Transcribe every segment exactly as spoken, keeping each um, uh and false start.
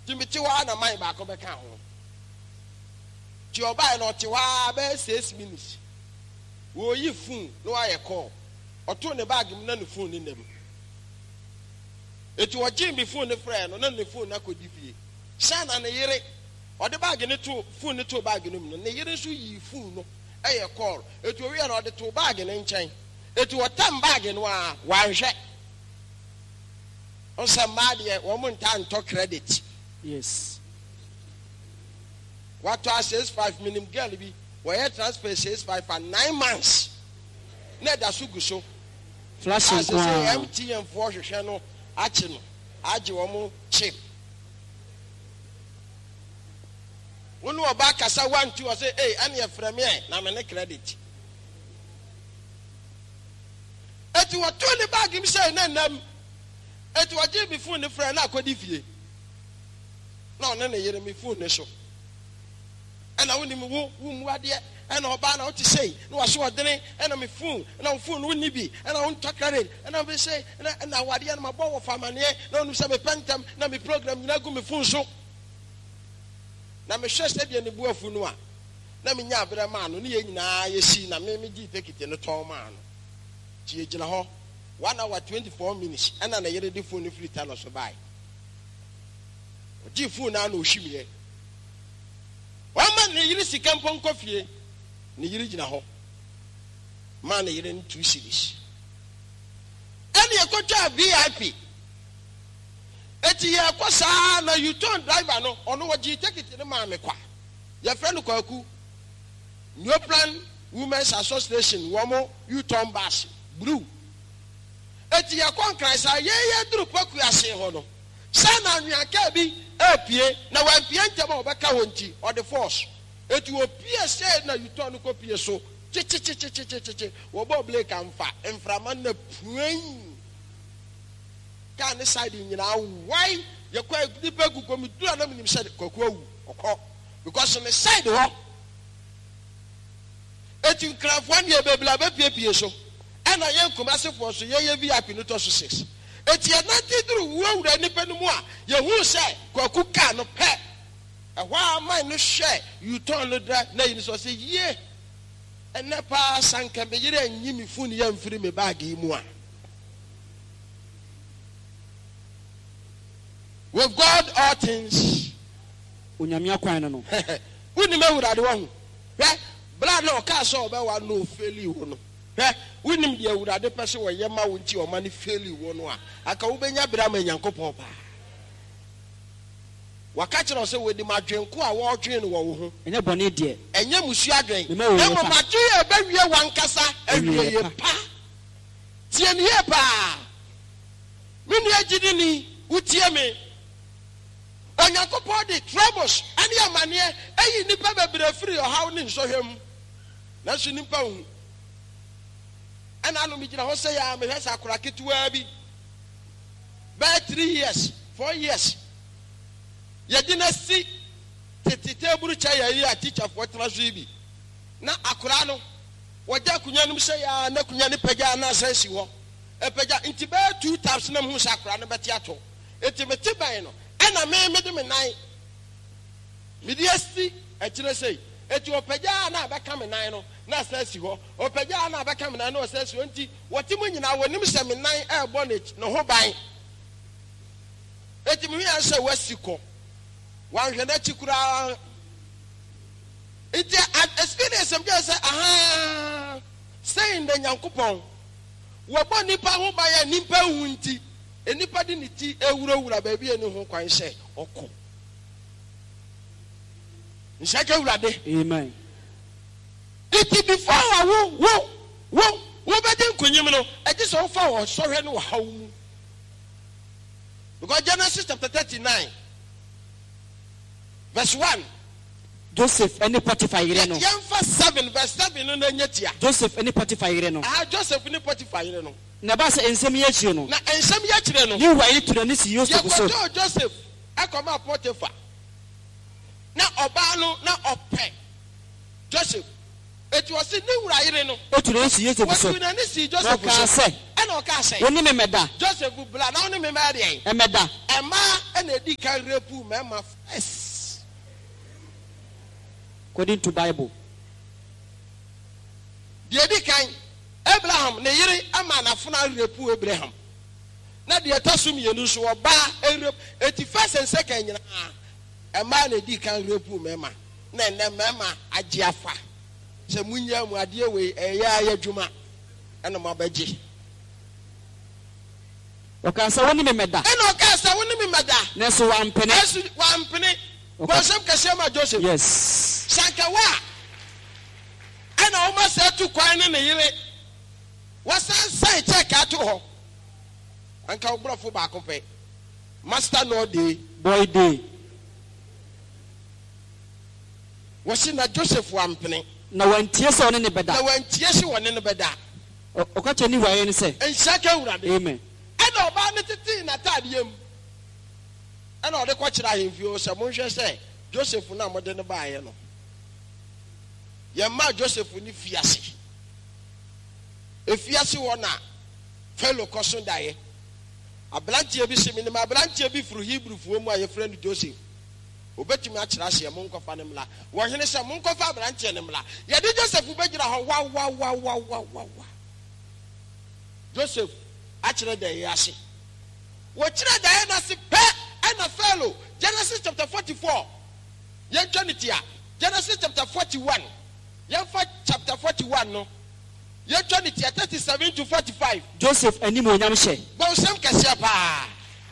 Timothy wa na man back over can. Tioba no tiwa be six minutes. Wo yi phone no aye call. Oto ne bag mu na ne phone ni nem. Etu o jim bi phone ne friend no na ne phone na kodi fie. Shana ne yere. O de bag ne to phone ne to bag no mu no. Ne yere so yi phone no aye call. Etu o wi na o de to bag ne nchen. Etu o tam bag no a wanhwe. On some mad ye woman time to credit. Yes. What was says five minimum girl be where transfer says five for nine months. Neda sugu so. Flashing say M T N for no achino. Aji womo chip. When we back as I want to say, hey, I'm your friend, na me credit. Et you were twenty bag him say, Nam. Et you were before the friend, I could if ye. No, none of you me fool, so. And I wouldn't move, whom what yet, and I'll ban out to say, no, I saw a dinner, and I'm a fool, and I'm fool, wouldn't be, and I won't talk credit, and I'll be say, and I want my bow of family, no, some pentam, no, me program, not go me fool so. Now, me sure said in the boy funua. Now, me ya, but a man, only you see, now, maybe take it in a tall man. G. Jalaho, one hour, twenty four minutes, and then I get a phone if you tell us to buy. G. Funa no shimmy. One man, the Yilisi Campon coffee, the Yilinaho. Man, you're in two cities. And you could have V I P. Eti ya kwa saa na you turn driver no ono waji take it ne ma me kwa your friend Kwaku New Plan Women's Association womo you turn bus blue eti ya kwa Christ ye ye duru Kwaku ase ho no sana nwanka bi apie na wan pie ntama obeka wonti or the force eti wo pie say na you turn ko pie so chi chi chi chi chi chi wo bo blake amfa inframan na puan can side in why you quite deep go come do an said because on the side ho et you craft one year baby baby so and I am commercial for so ye V I P no to six et ye not through wo any pen more ye who say kwaku ka no pe a why man no share you turn the na you so say ye and na pa sanka be yire nyimi funu ya mfiri me bag mu a. With God, all things. Unyamia kwa no. Wouldn't me would I want. Blood no castle, but one no failure. Wouldn't you would have the person where Yama won't your money fail you one. I can open your brahman yanko papa. Wakati no say with the madrin ko a war drain wo enya bone de enya musua dwen na mo madrin e ba wie wan kasa awie ye pa tie ne ye pa me ne agidi ni utie me onyankopɔ de troubles ani amane ayi nipa bebre free o haw ne nsohwem na so nipa hu ana no mi gina ho say ya me hwesa akora ketewa bi by three years four years ya dinasi tete teburu cha ya yi a teacher for transfer bi na akora no wagya kunya no say ya na kunya ne pagya na asasi ho e pagya nti be two times na mu sa akora no beti ato eti meti ban no ana me me de me nan me de asi e kire sei eti opagya na abeka me nan no na asasi ho opagya na abeka me nan no asasi ho nti wotimu nyina wonim se me nan e bo no ho ban eti me yan se wasiko wan hwe na chikura eti experience am just say aha saying the nyankopon wo bo nipa ho ban ya nipa hu nti enipa di niti ewurawura ba bia ni ho kwan hye okọ nsaka ewurade amen iti before wo wo wo wo be den konyim no e ji so fa wo sohwe no hawo mu because Genesis chapter thirty-nine verse one Joseph any Potiphar yire no yemfa seven verse seven no na nyatia Joseph any Potiphar yire no ah Joseph any Potiphar yire no na ba se ensem ye chire no na ensem ye chire no ni wa yi tura ni si Joseph so ye ko Joseph akoma Potiphar na oba no na ope Joseph It was in New Ryan. etu na esi Joseph so What we need see na Joseph. ka say And okay say. woni me meda Joseph Bula na only me marry. emeda Emma and a dick can repu mema first. according to Bible. The Edikan Abraham, ne yere ama na funa repu Abraham. Na the atasum yenu so ba erep eighty-first and second nyina. Emma na di kan repu mema. Na na mema agiafa. Se munya mu ade we eya ya dwuma. Ana mabaji. Oka say woni me meda. Eno ka say woni me meda. Na so wa mpene. Esu wa mpene. Bosam kase ma Joseph. Yes. Sankawa. Ana o ma say tu kwan ne ne yire. Wasan sai check ato ho. Anka obrofo ba ko pe. Master no day, boy day. Wasi na Joseph wa mpene. Na wantie se woni ne beda. Na wantie se woni ne beda. Oka che ni waye ni se. Enshaka urade. Amen. Ana oba ne tete na tadiem. Ana ode kwa kira ahemfio se monhwe se Joseph na mode ne baaye no. Ye ma Joseph ni fiase. Efiase wona fellow koso dae. Ablantie bi se minima ablantie bi fru Hebrew fu mu aye friend Joseph. Obetimi a kira se mo nkofa ne mla. Wo hene se mo nkofa ablantie ne mla. Ye de Joseph begira ho wa wa wa wa wa wa. Joseph actually the yasi. What children the nasi pe and a fellow. Genesis chapter forty-four. Young Janitia. Genesis chapter forty-one. Young chapter forty-one no. Young Janitia thirty-seven to forty-five. Joseph and Nimo Yamshe. But some Kasiapa.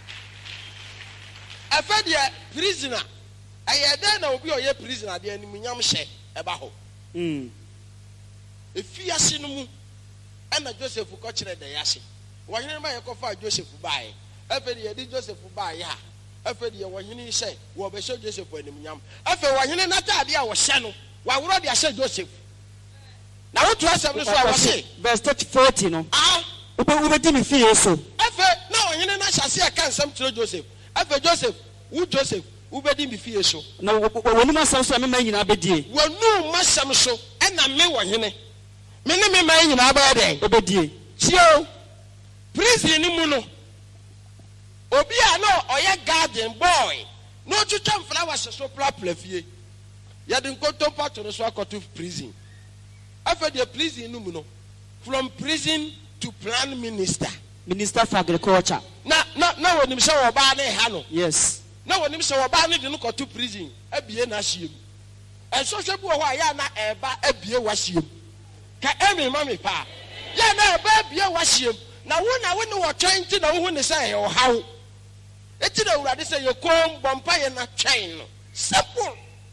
I fed your prisoner. I had then will be your prisoner. The enemy Yamshe about. Hmm. If you are seen and a Joseph who got the yasi. Wahine ma yakofa Joseph buy. Afedi ye di Joseph buy ya. Afedi ye wahine say wo be show Joseph animnyam. Afa wahine na taade a wo hye no. Wa woro de ahye Joseph. Na wo to asem no so a wo say verse forty no. Ah, ube ube di mi fi so. afa na wahine na hyase ya kan sam tiro Joseph. Afa Joseph, wo Joseph, ube di mi fi so. Na woni ma sam so me ma nyina bedie. Wonu masam so e na me wahine. Me ne me ma nyina ba den. Obedie. Tio. Prison ni mu no obi a no oye garden boy no twetwa flowers so plapla fie ya de nkoto pato no so akoto prison after the prison ni mu no from prison to prime minister Minister for Agriculture. na na na wonim se wo ba ne ha no. Yes. Na wonim se wo ba ne de no koto prison abie na hiem enso hwe bu ho a ya na eba abie wa hiem ka emi mami pa ya na eba abie wa hiem. Na wona wona wo twenty na wo ne say o hawo eti na urade say ye kom bompa ye na twen no simple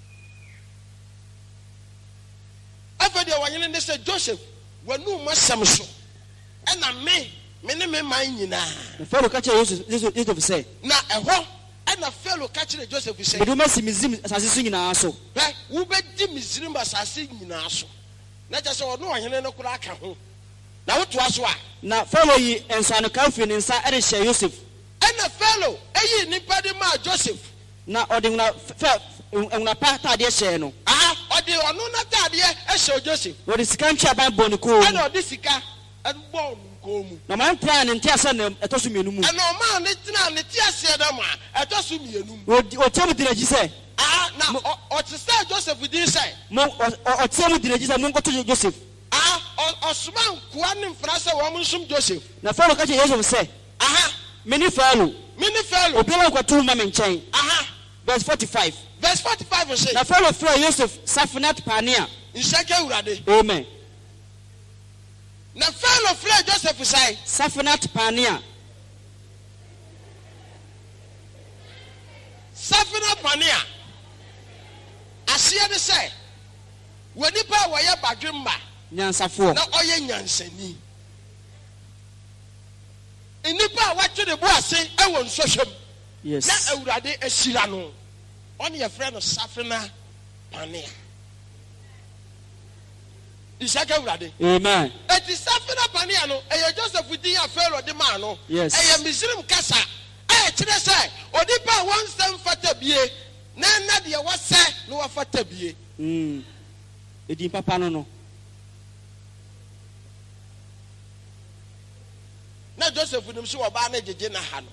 afede wanyene ne say Joseph wanu masam so e na me me ne me man nyina The fellow catch Joseph Joseph say na eho e na fellow catch Joseph say be do ma simizim asase so nyina so he wo be di misrim asase nyina so na ja say ono wanyene no kura aka ho na wo to aso a na fellow yi ensano kafi ne nsa ere hye Joseph and a fellow eyi nipa de ma Joseph na odingna ngna pa taade hye no ah odi onu na taade e hye Joseph wo de sika ntwa ban bɔ ne ko and odi sika and bɔ nko mu na man plan ne ntia sɛ ne ɛtɔ so mienu mu and o ma ne tina ne tia se da ma ɛtɔ so mienu mu wo o tia mu dina ji sɛ ah na o ti say Joseph din say mo o tia mu dina ji sɛ mo nkoto Joseph ah osuma nkoa ne mfra sɛ wo nsum Joseph na fellow catch Joseph sɛ aha mini fellow mini fellow obi na nkoto ma me nkyɛn aha verse forty-five verse forty-five say na fellow frɛ Joseph Safinat Pania nsaka urade amen na fellow frɛ Joseph say Safinat Pania Safinat Pania asia de say woni pa wo ye badwemma nyansafo na oye nyansani enipa watwe de bo ase e won sohwem yes na awurade asira no on your friend Safina Pania isaka awurade amen eti Safina Pania no e Joseph din afero de ma no yes e misrim kasa e kire say odipa won sem fata bie na na de wose no wafata bie mm edi papa no no na Joseph nim so oba na jeje na ha no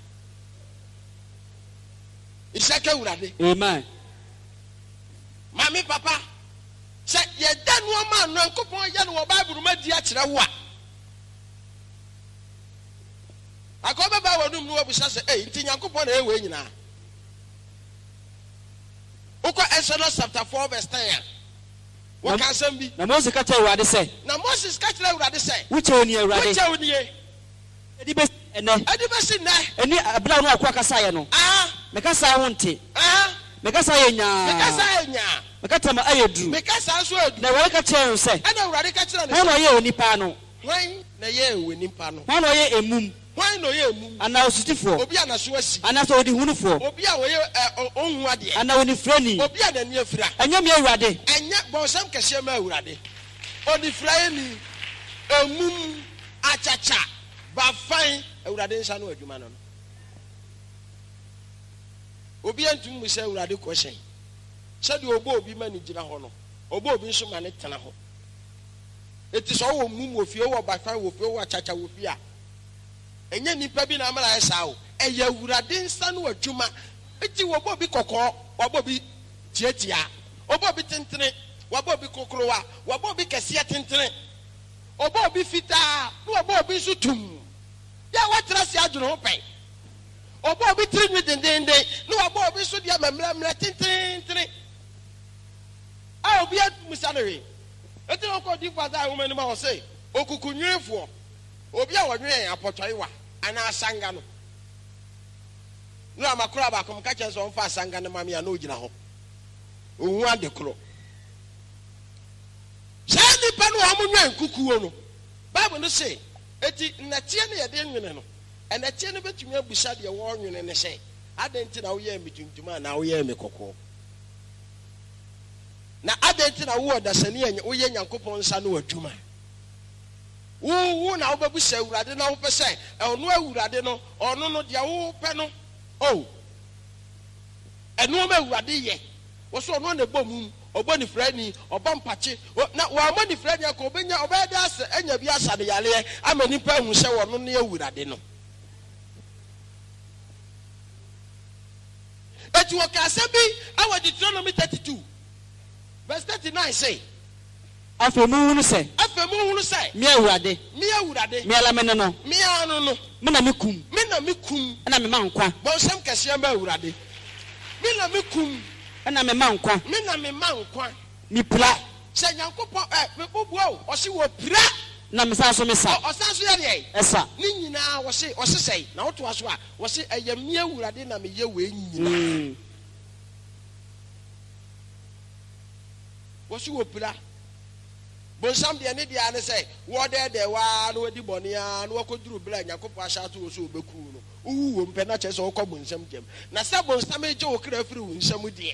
isaka urade amen mami papa se ye da no ma no nkopon ye no Bible ma di a kire wo a akoba ba wonum no obusa se eh nti nyankopon na ewe nyina uko Exodus chapter four verse ten what can some be na Moses ka tell urade say na Moses ka tell urade say which oni urade which oni edi be ene edi be si na eni abla no akwa kasa ye no ah me kasa ho nte ah me kasa ye nya me kasa ye nya me kata ma ayedu me kasa so adu na urade ka tell say ana urade ka tell na no ye onipa no wan na ye onipa no na no ye emum wan no ye emum ana osutifo obi ana so asi ana so odi hunufo obi a wo ye onhu ade ana oni frani obi a na ni afira anya me urade enya bonsam kese ma urade oni fra ni emum achacha ba fan urade nsa no adwuma no obi antum mu se urade question se de obo obi ma ni gira ho no obo obi nso ma ne tena ho eti so wo mum ofie wo ba fan wo fie wo achacha wo fie a enye nipa bi na amara esa o eye urade nsa no adwuma eti wo obo bi kokko obo bi tietia obo bi tentene obo bi kokrowa obo bi kese tentene obo bi fita no obo bi so tum ya watra si adwene ho pen obo bi tiri ni dendende no obo bi so dia mamra mra tentene a obi amusanere eti ko di faza wo mani ma ho say okukunwefo obi a wodwen apotwaiwa ana asanga no no amakura ba kom ka chenso on fa asanga no mame ya no gina ho ohu adekro sani pa no amunwen kukuo no Bible no say eti natie ne yede nwene no enatie no betumi abusa de wo nwene ne say adenti na wo ye mituntum na wo ye mekoko na adenti na wo dasani anya wo ye Nyankopon nsa no adwuma wo wo na wo babusa awurade na wo pese ono awurade no ono no de wo pe no oh eno ma awurade ye wo so ono na bom obo ni frani obo mpache na wa mo ni frani ko obenya obeda ase anya bi asa de yale amani pa hu se wo no na awurade no eti wo ka se bi awa Deuteronomy thirty-two verse thirty-nine say afemu hunu se afemu hunu se mi awurade mi awurade mi ala me no mi anu no me na me kum me na me kum na me mankwa bo sam kase ma awurade me na me kum na me mankwa me na me mankwa mi pla se Nyankopon eh me bobuo o se wo pira na me sa so me sa o sa so ye de esa ni nyina wo se o se sei na wo to aso a wo se eye mi awurade na me ye we nyina wo se wo pira bonsam de ne dia ne say wo de de wa no di bonia no akoduru bla Nyankopon ashato wo so obeku no uwu wo mpe na che so wo ko bonsam jem na se bonsam eje wo kra afiri wo nsam de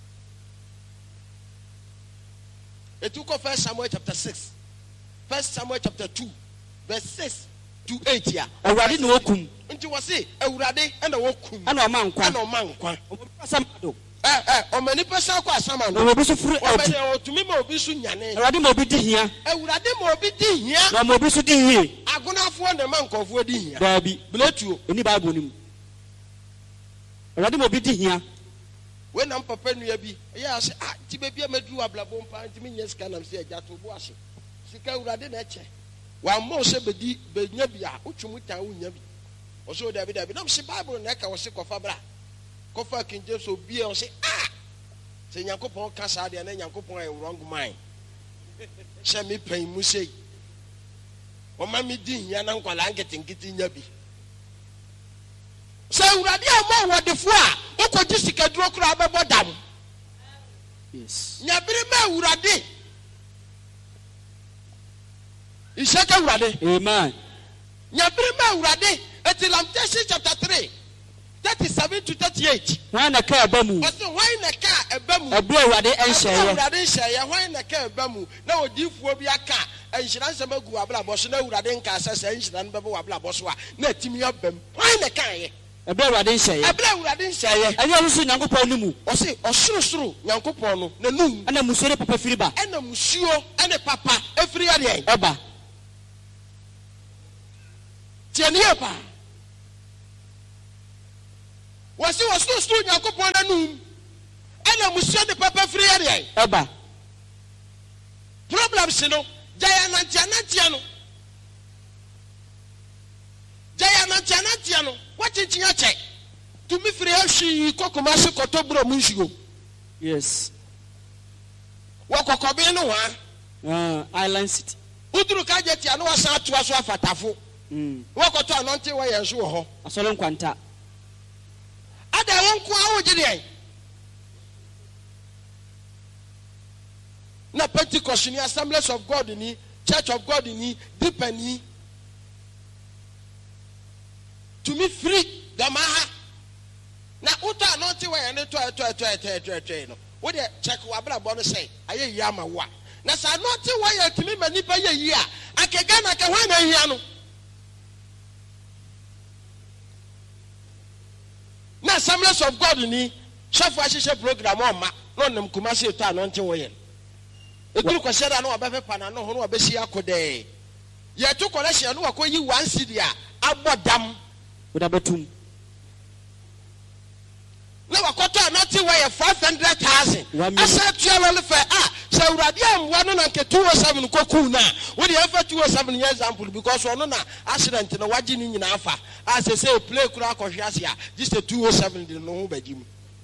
etu ko First Samuel chapter six First Samuel chapter two verse six to eight ya awurade no kum nti wo se awurade na wo kum ana o mankwa ana o mankwa samado eh eh o mani pesa kwa asama no obi so furu o mani o tumi ma obi so nyane awurade ma obi di hia awurade ma obi di hia na ma obi so di hie agonafo na mankofo di hia dabi bletuo oni Bible nim awurade ma obi di hia we na papa nua bi ya se ah ti be bia maduru ablabo mpa nti me nyes kanam se ajato bo ase sika awurade na eche wa mo se bedi benya bia otwumu tan unya bi o so dabi dabi na se Bible na ka wo se kofa bra kofa King James obi e o se ah se Nyankopon ka sa de na Nyankopon e wrong mind se me pan mu sei o ma mi di hia na nkwala nkete nkete nya bi se awurade a mo wodefo a okoji sika duro kura abebo dam yes nyabere ma awurade isaka awurade amen nyabere ma awurade eti Lamentations chapter three thirty-seven to thirty-eight wan na ka eba mu waso wan na ka eba mu ebu awurade enhyeye awurade enhyeye wan na ka eba mu na odifuo bi aka enhyira nsem agu abla boso na awurade nka asasa enhyira no bebo abla boso a na atimi abam wan na ka ye ebu awurade enhyeye ebu awurade enhyeye ayo so Nyankopon nimu o se osorosoro Nyankopon no na num ana musuo papa firiba ana musuo ana papa efiri ade eba tiɛniɛ pa wɔsi wɔsoro soro nyankopɔn n'anum ɛna musua de papa firi yɛ deɛ ɛba problems no gya yɛ nantea nantea no gya yɛ nantea nantea no wɔkyenkyen akyɛ tumi firi ahwi kɔkɔma se kɔtɔ buro mu nsuo yes wɔkɔkɔbe no hɔ uh, island city uduru ka gye tia no wɔsan atoa so afatafo mm wɔkɔtɔ anɔnte wɔ yɛn so wɔ hɔ asɔre nkwanta ada wɔn ko awo gye deɛ na Pentecost ni Assemblies of God ni Church of God ni deeper ni tumi free damaha na uta anɔnte wɔ yɛn ne tɔ tɔ tɔ tɔ tɔ tɔ no wo de check wa bra bɔ no sɛ ayɛ yi ama wo a na sa anɔnte wɔ yɛn tumi ma nipa yɛ yi a akega na ka hwan na hia no na Assemblies of God ni sɔfo ahyehyɛ program ɔma na ɔnam Kumasi eto anɔnte wɔ yɛn eduru kwhyɛ da na ɔbɛfɛ pana no ho na ɔbɛsi akɔdɛ yɛto collection no wakɔ yi one cedi a abɔ dam woda betum na wakɔtɔ anɔnte wɔ yɛ five hundred thousand asa tua lɔle fɛ a sɛ awurade amboa no na nke two oh seven kɔkuu na wode yɛmfa two oh seven yɛ example because ɔno na accident na wagye ne nyinaa fa a sɛ sɛ play kura akɔhwe ase a gye sɛ two oh seven de no ho bagyi mu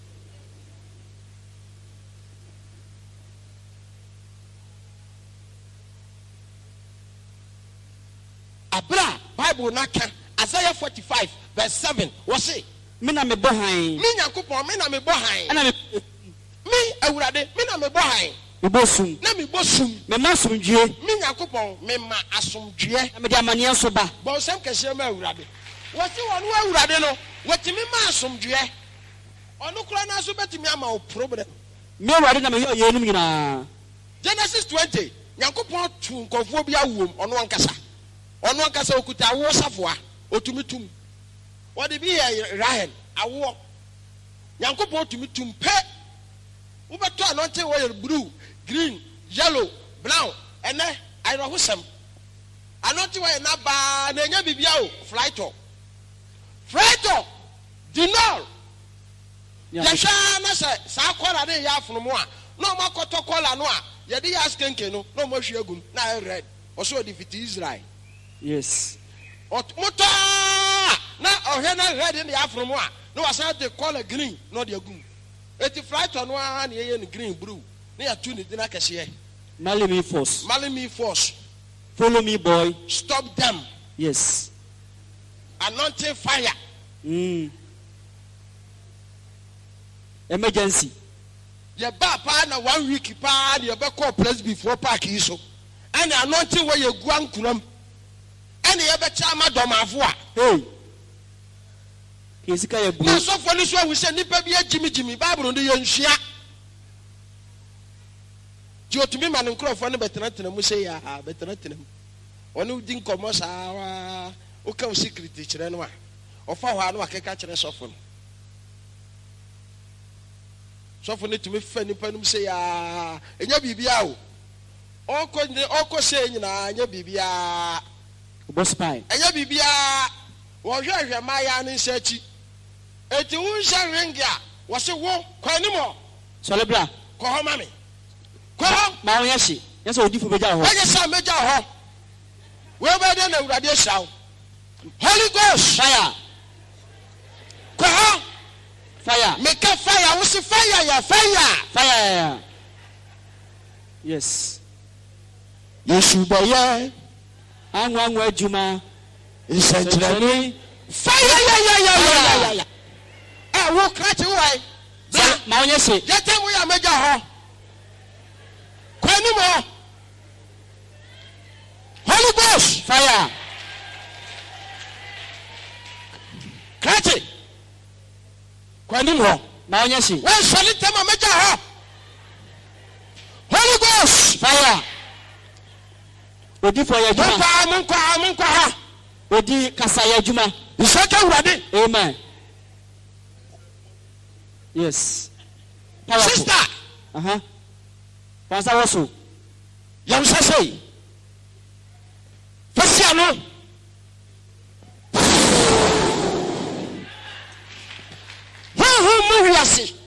abra Bible naka Isaiah forty-five verse seven wɔse me na me bɔ han me nyankopɔn me na me bɔ han ana me me awurade me na me bɔ han me bɔ sum na me bɔ sum me ma somdue me nyankopɔn me ma asomdue na me de amaneɛ so ba bɔ nsɛm kɛseɛ ma awurade wɔse wɔn wo awurade no wɔtumi ma asomdue ɔno kora na so bɛtumi ama wo problem me awurade na me yɛ yɛnum nyinaa Genesis twenty nyankopɔn tu nkɔfoɔ bi awom ɔno ankasa ɔno ankasa okuta awo safoa otumi tum wɔde bi yɛ Rahel awo nyankopɔn tumi tum pɛ wobɛtɔ anɔnte wɔ yɛ blue green yellow brown ɛnɛ ayerɛhosɛm anɔnte wɔ yɛ nabaa na ɛnya bibia o flighto flighto dinol yɛhwɛ na sɛ saa kɔla ne yɛ afono mu a na ɔma kɔtɔ kɔla no a yɛde yɛ askenke no na ɔma hwie agum na ayɛ red ɔso ɔde fiti Israel yes moto na ɔhwɛ na red ne yɛ afono mu a na wasan de kɔla green na ɔde agum eti flighto no a na yɛyɛ no green blue na yɛtu ne dina kɛseɛ marry me force marry me force follow me boy stop them yes anointing fire mm emergency yɛba paa na one week paa na yɛbɛkɔ presby before park yi so ɛna anointing wɔ yɛ gua nkuram ɛna yɛbɛkyɛ ama dɔmafo a hey kesika yɛ na buru sɔfo no so ahu sɛ nipa bi agyimigyimi bible no yɛnsua nti otumi ma ne nkurɔfoɔ no bɛtenatena mu sɛ yɛ a bɛtenatena mu ɔne di nkɔmmɔ saa waa woka wo secret kyerɛ no a ɔfa hɔ a na wakeka kyerɛ sɔfo no sɔfo no tumi fa nipa no mu sɛ yɛ a ɛnyɛ biribia o ɔkɔ ɔkɔ sɛ nyinaa ɛnyɛ biribia boss spy ɛnyɛ biribia wɔhwɛhwɛ maaya ne nsa akyi eti wo nhyɛ ring a wɔse wo kɔ anim hɔ sɔle bra kɔ hɔ ma me kɔ hɔ ma wo yɛ hye yɛ sɛ odi fo begya hɔ ɛnyɛ sɛ megya hɔ wobɛdɛ na awurade ahyira wo Holy Ghost fire kɔ hɔ fire meka fire wo se fire yɛ fire fire yes yesu bɛyɛ anwo anwo adwuma nsɛnkyerɛnne fire yɛyɛyɛyɛyɛ ɛ wo krakye wo ai bra ma wo yɛ hye yɛtɛ wo yɛ megya hɔ kɔ anim hɔ Holy Ghost fire krakye kɔ anim hɔ ma wo yɛ hye wɔnsɔre ntɛm a megya hɔ Holy Ghost fire odi fo yɛ adwuma monkɔ monkɔ ha monkɔ ha odi kasa yɛ adwuma nsɛka awurade amen yes powerful sister aha pansa wɔ so yɛm sɛ sei fasia no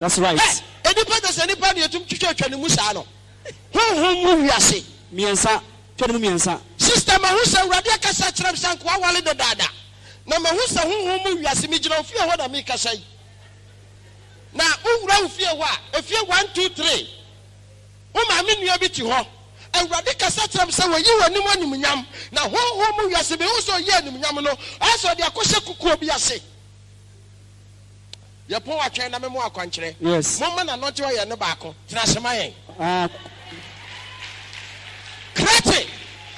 That's right. Enipa da se nipa de etum twetwa twa ne mu saa no. Honhom mu wiase. Miensa. Twa ne mu miensa. Sister ma hu se awurade akasa kyerem sanko awale de dada. Na ma hu se honhom mu wiase mi gina ofie ho da mi kasa yi. Na owura ofie ho a efie one two three. Wo ma me nua bi ti ho. Awurade kasa kyerem se wo yi wanim anim nyam. Na honhom mu wiase be wo so yi anim nyam no. Aso de akose kukuo bi ase. Ye pon atwen na me mo akwankyere. Yes. Mo ma na no te wo ye ne baako. Tena sema yen. Ah. Krete.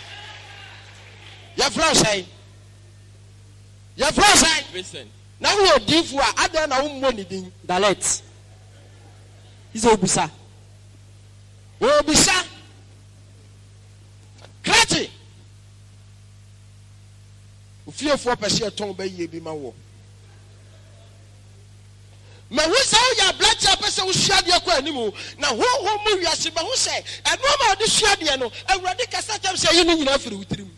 Ye fro say. Ye fro say. Listen. Na wo odifu a adan na wo mo ni din. Dalet. Izo obusa. Wo obisa. Krete. Ofiefo pese ton ba yie bi ma wo. Ma hu se o ya blacha pese wo hia de kwa animu na ho ho mu wiase ba hu se eno ma de hia de no awurade kasa tam se yi ni nyina firi wutirim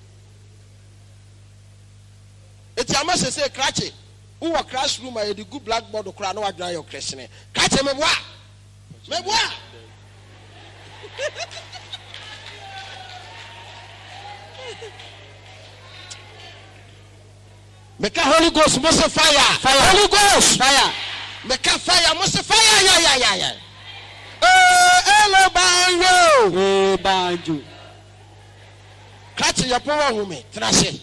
eti ama se se krache wo wa classroom a de good blackboard kra na wadwa your kreshene krache me boa me boa make a Holy Ghost must fire Fire. Holy Ghost Fire. make a fire must fire ya ya ya ya eh elo banjo Eh, banjo. krache ya po wa home trase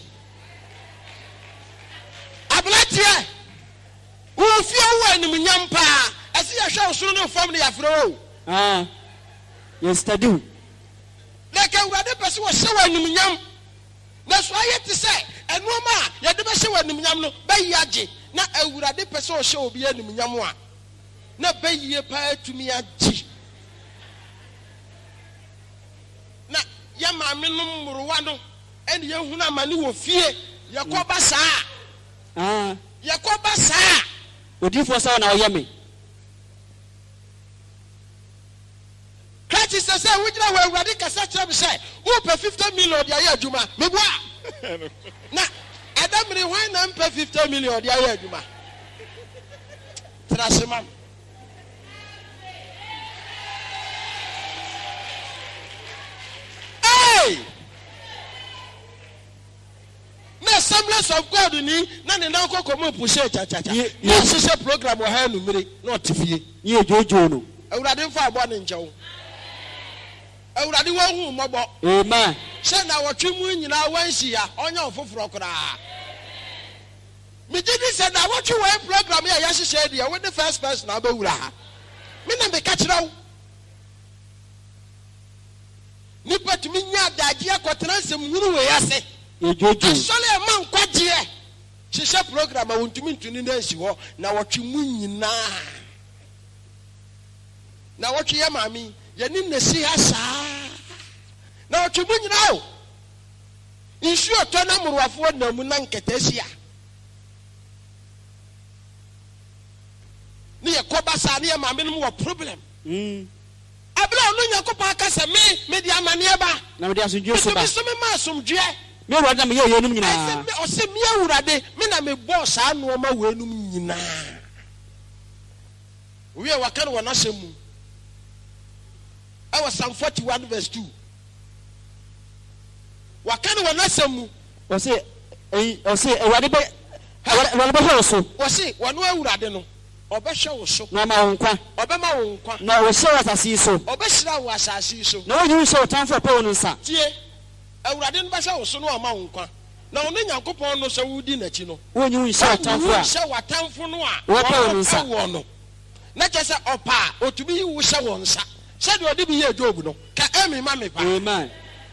ablatie wo fie wo anim nyam pa ase ya hwe osoro no fam ne ya fro Ah. Yes, tadu. like awurade pese wo hye wo anim nyam na so aye te se enoma ya de be hye wo anim nyam no ba yi age na awurade pese wo hye obi anim nyam a na ba yi pa atumi age na ya ma me no mruwa no ene ye hunu amane wo fie ye ko ba saa Ah. ye ko ba saa Odifo sa na oye me. Christ says we jira we awurade kasa kyerɛ me sɛ wo pɛ fifty million de ayɛ adwuma me boa na adamre hwan na mpɛ fifty million de ayɛ adwuma trasema hey na semblance of God ni na ne nan kokɔ mo push cha cha cha na sise program wɔ ha numere na ɔtifie Ye jojo no. awurade mfa abɔ ne nkyɛw awurade wo hu mmɔbɔ Amen. sɛ na wɔtwe mu nyinaa wansi ya ɔnya ofoforo koraa me gidi sɛ na wɔtwe wɔ program ya ya hyehyɛ deɛ wo the first person abɛwura ha me na me ka kyerɛ wo nipa tumi nya adagye akɔtena nsɛm huru wɔ yase Ye jojo. asɔle ma nkwagyeɛ hyehyɛ program a wɔntumi ntuni na asi hɔ na wɔtwe mu nyinaa na wɔtwe yɛ maame yɛne nasi ha saa na wɔtwe mu nyinaa o nsu ɔtɔ na mmorowafoɔ na mu na nkɛtɛ ahyia ne yɛkɔba saa ne yɛ maame no mu wɔ problem Mm. abla ɔno nyankopɔn aka sɛ me mede amanneɛ ba Na me dia asomdwe so ba. mesome me ma asomdwoɛ Me wura na me ye yenum ɛsɛ nyina. me ɔsɛ me awurade me na mebɔɔ saa nnoɔma weenum nyinaa owie waka no wɔ n'asɛm mu ɛwɔ Psalm forty-one verse two waka no wɔ n'asɛm mu O se eh o se ewade be ewade be ho so. wɔse wɔno awurade no ɔbɛhwɛ wo so Na ma wo nkwa. ɔbɛma wo nkwa Na wo se wasasi so. ɔbɛhyira wo asase yi so Na wo nyu so tanfo pa wo no nsa. tie awurade no bɛhwɛ wo so no ɔma wo nkwa na ɔno nyankopɔn no sɛ wodi n'akyi no Wo nyu nsa tanfo a. hyɛ w'atamfo no a Wɔpɛ wo nsa. wɔ no na kyɛ sɛ ɔpa a ɔtumi yi wo hyɛ wɔ nsa sɛdeɛ ɔde bi yɛ Job no ka ɛmi ma me pa Amen.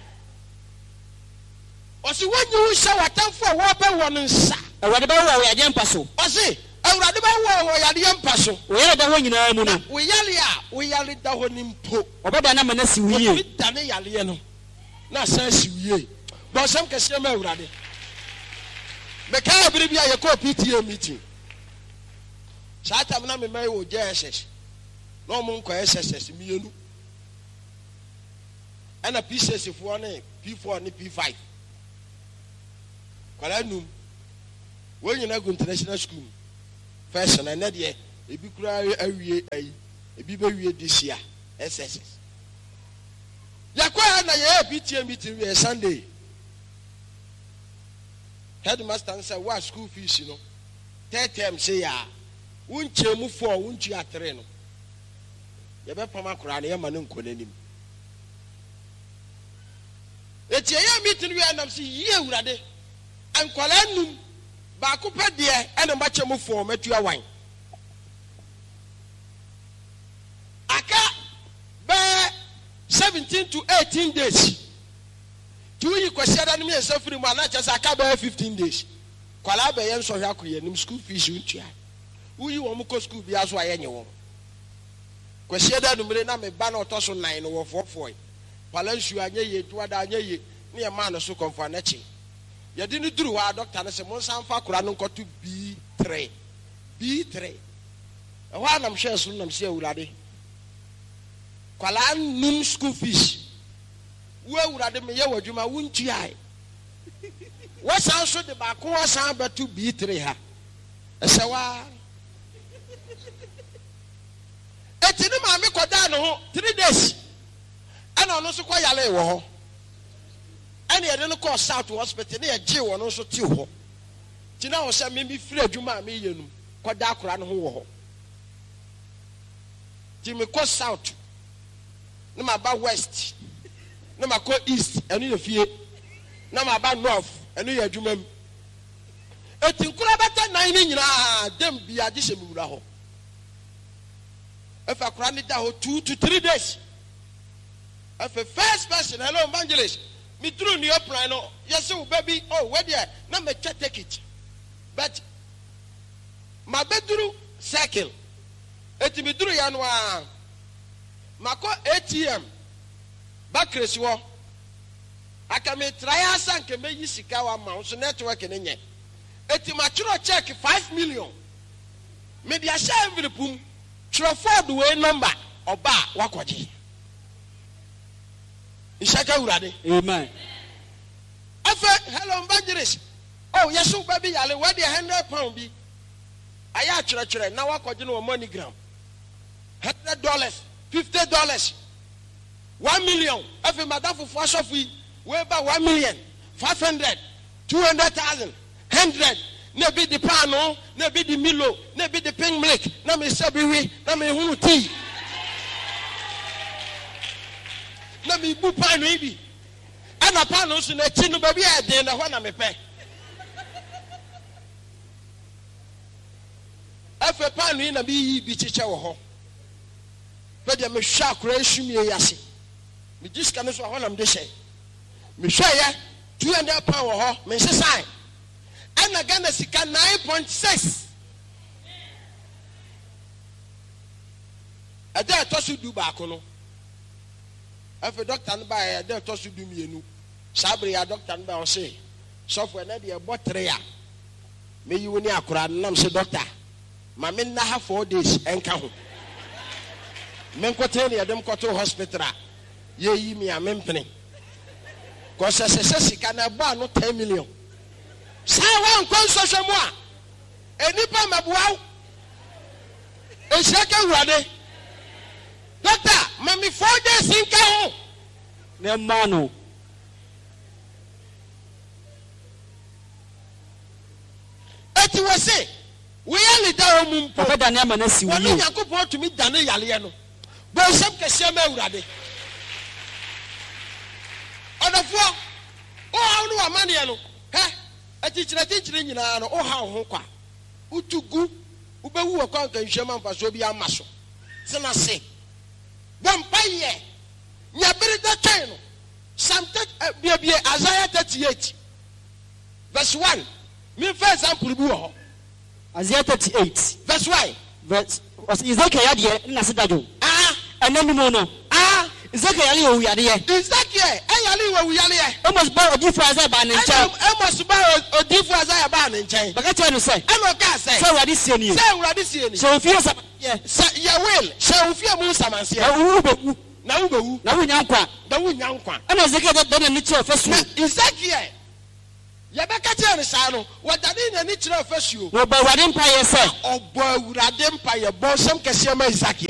ɔse wɔnyi wo hyɛ w'atamfo a wɔpɛ wɔ no nsa Ewade be wo ya je mpa so. ɔse awurade bɛwɔ wɔ yadeɛ mpa so Wo yere da ho nyina mu na no. wo yale a wo yale da hɔ ne mpo Obeda na mana si wiye. ɔtumi da ne yaleɛ no na asan si wie bɔnsɛm kɛseɛ ma awurade mekaa bere bi a yɛkɔɔ P T A meeting saa tam na mema yɛ wɔ J S S na ɔmo nkɔ S S S mmienu ɛna P six foɔ ne P four ne P five kwala num wɔn nyinaa gu international school first na ɛnɛ deɛ ebi kura awie ayi ebi be wie this year S S S yakwa na ye P T A meeting we Sunday headmaster say what school fees you know third term say ya wunche mu four wunchi atere no ye be pama kura na ye ma no nkonanim eti ye meeting we anam say ye awurade ankwala num ba ko pɛ de ene ma che mu four metu awan aka be seventeen to eighteen days tu yi kwasiada no me safiri mu ana chesa aka be fifteen days kwala be yen so hwa koye nim school fees untua uyi wo mu ko school bia so ayenye wo kwasiada no mire na me ba na otoso nine no wo four kwala nsu anye ye duada anye ye ne ye ma no so komfa na chi ye di ni duru wa doctor na se mo san fa kura no nkoto B three B three e wa na mhwe so na mse awurade kwala num school fees wo awurade me ye wadwuma wuntua wo san so de ba ko san betu B three ha ese wa etini ma me koda no ho three days ana ono so kwa yale wo ho ana ye no call South Hospital na ye je wo no so ti ho ti na wo se me mi free adwuma me ye num koda akora no ho wo ho ti me call South na ma ba West na ma call East enu ye fie na ma ba North enu ye adwuma m eti nkura beta nine ni nyina dem bia je se mi wura ho if akora ni da ho two to three days if a first person hello evangelist me through new plan no yes oh baby oh where there na me check take it but my bedroom circle eti me through ya no a mako A T M bakresi wo aka me try asan ke me yi sika wa ma so network ne nye eti ma chiro check five million me dia share envelope chiro Ford way number oba wakoje ishaka urade amen afa hello evangelist oh yesu baby yale what the one hundred pound bi aya chiro chiro na wakoje no MoneyGram one hundred dollars fifty dollars one million afa madam for asofi we ba one million five hundred two hundred thousand one hundred na be the pano na be the milo na be the pink milk na me sabiwi na me hunu tea na me bu pano ibi ana pano so na chi no ba bi e de na ho na me pe afa pano yi na bi yi bi chiche wo ho pe de me hwa akora esumie yase me diska no so ho na me de hye me hwa ya two hundred pound wo ho me sesan ana Ghana sika nine point six ada to su du ba ko no afa doctor no ba ya ada to su du mienu sabre ya doctor no ba o se software na de e botre ya me yi woni akora nam se doctor ma me na ha four days enka ho men ko tele ya dem ko to hospital ye yi mi amempene ko se se sika na ba no ten million sa wan kon so hwemu a enipa mabuaw e shaka urade doctor mami four days inka ho ne mano eti we say we yale da o mum papa dane ama na si wo woni yakopon tumi dane yale ye no bo sem kese ma urade onafo o hawnu amane ye no he atichira tichira nyina no o ha ho kwa utugu ubewu wa kwa kan hwema mfaso bi amaso sena se bompaye nyabere da twen no samte bia bia Isaiah thirty-eight verse one me for example bi wo ho Isaiah thirty-eight verse one verse Ezekiel ya de na sedajo ah enanimu no ah Ezekiel ya wo yade ye Ezekiel ayale wo yale ye almost ba odifu Isaiah ba ne ncha almost ba odifu Isaiah ba ne ncha baka tell no say e no ka say say wadi sie ni say wadi sie ni so ofie sa ye say ya will say ofie mu samanse na wu bewu na wu bewu na wu nyankwa na wu nyankwa ana Ezekiel da na ni che ofasu Ezekiel yɛbɛka kyerɛ ne saa no wɔdane n'ani kyerɛ afasuo na ɔbɔ awurade mpaeɛ sɛ ɔbɔ awurade mpaeɛ bɔ nsɛm kɛseɛ ma isakiel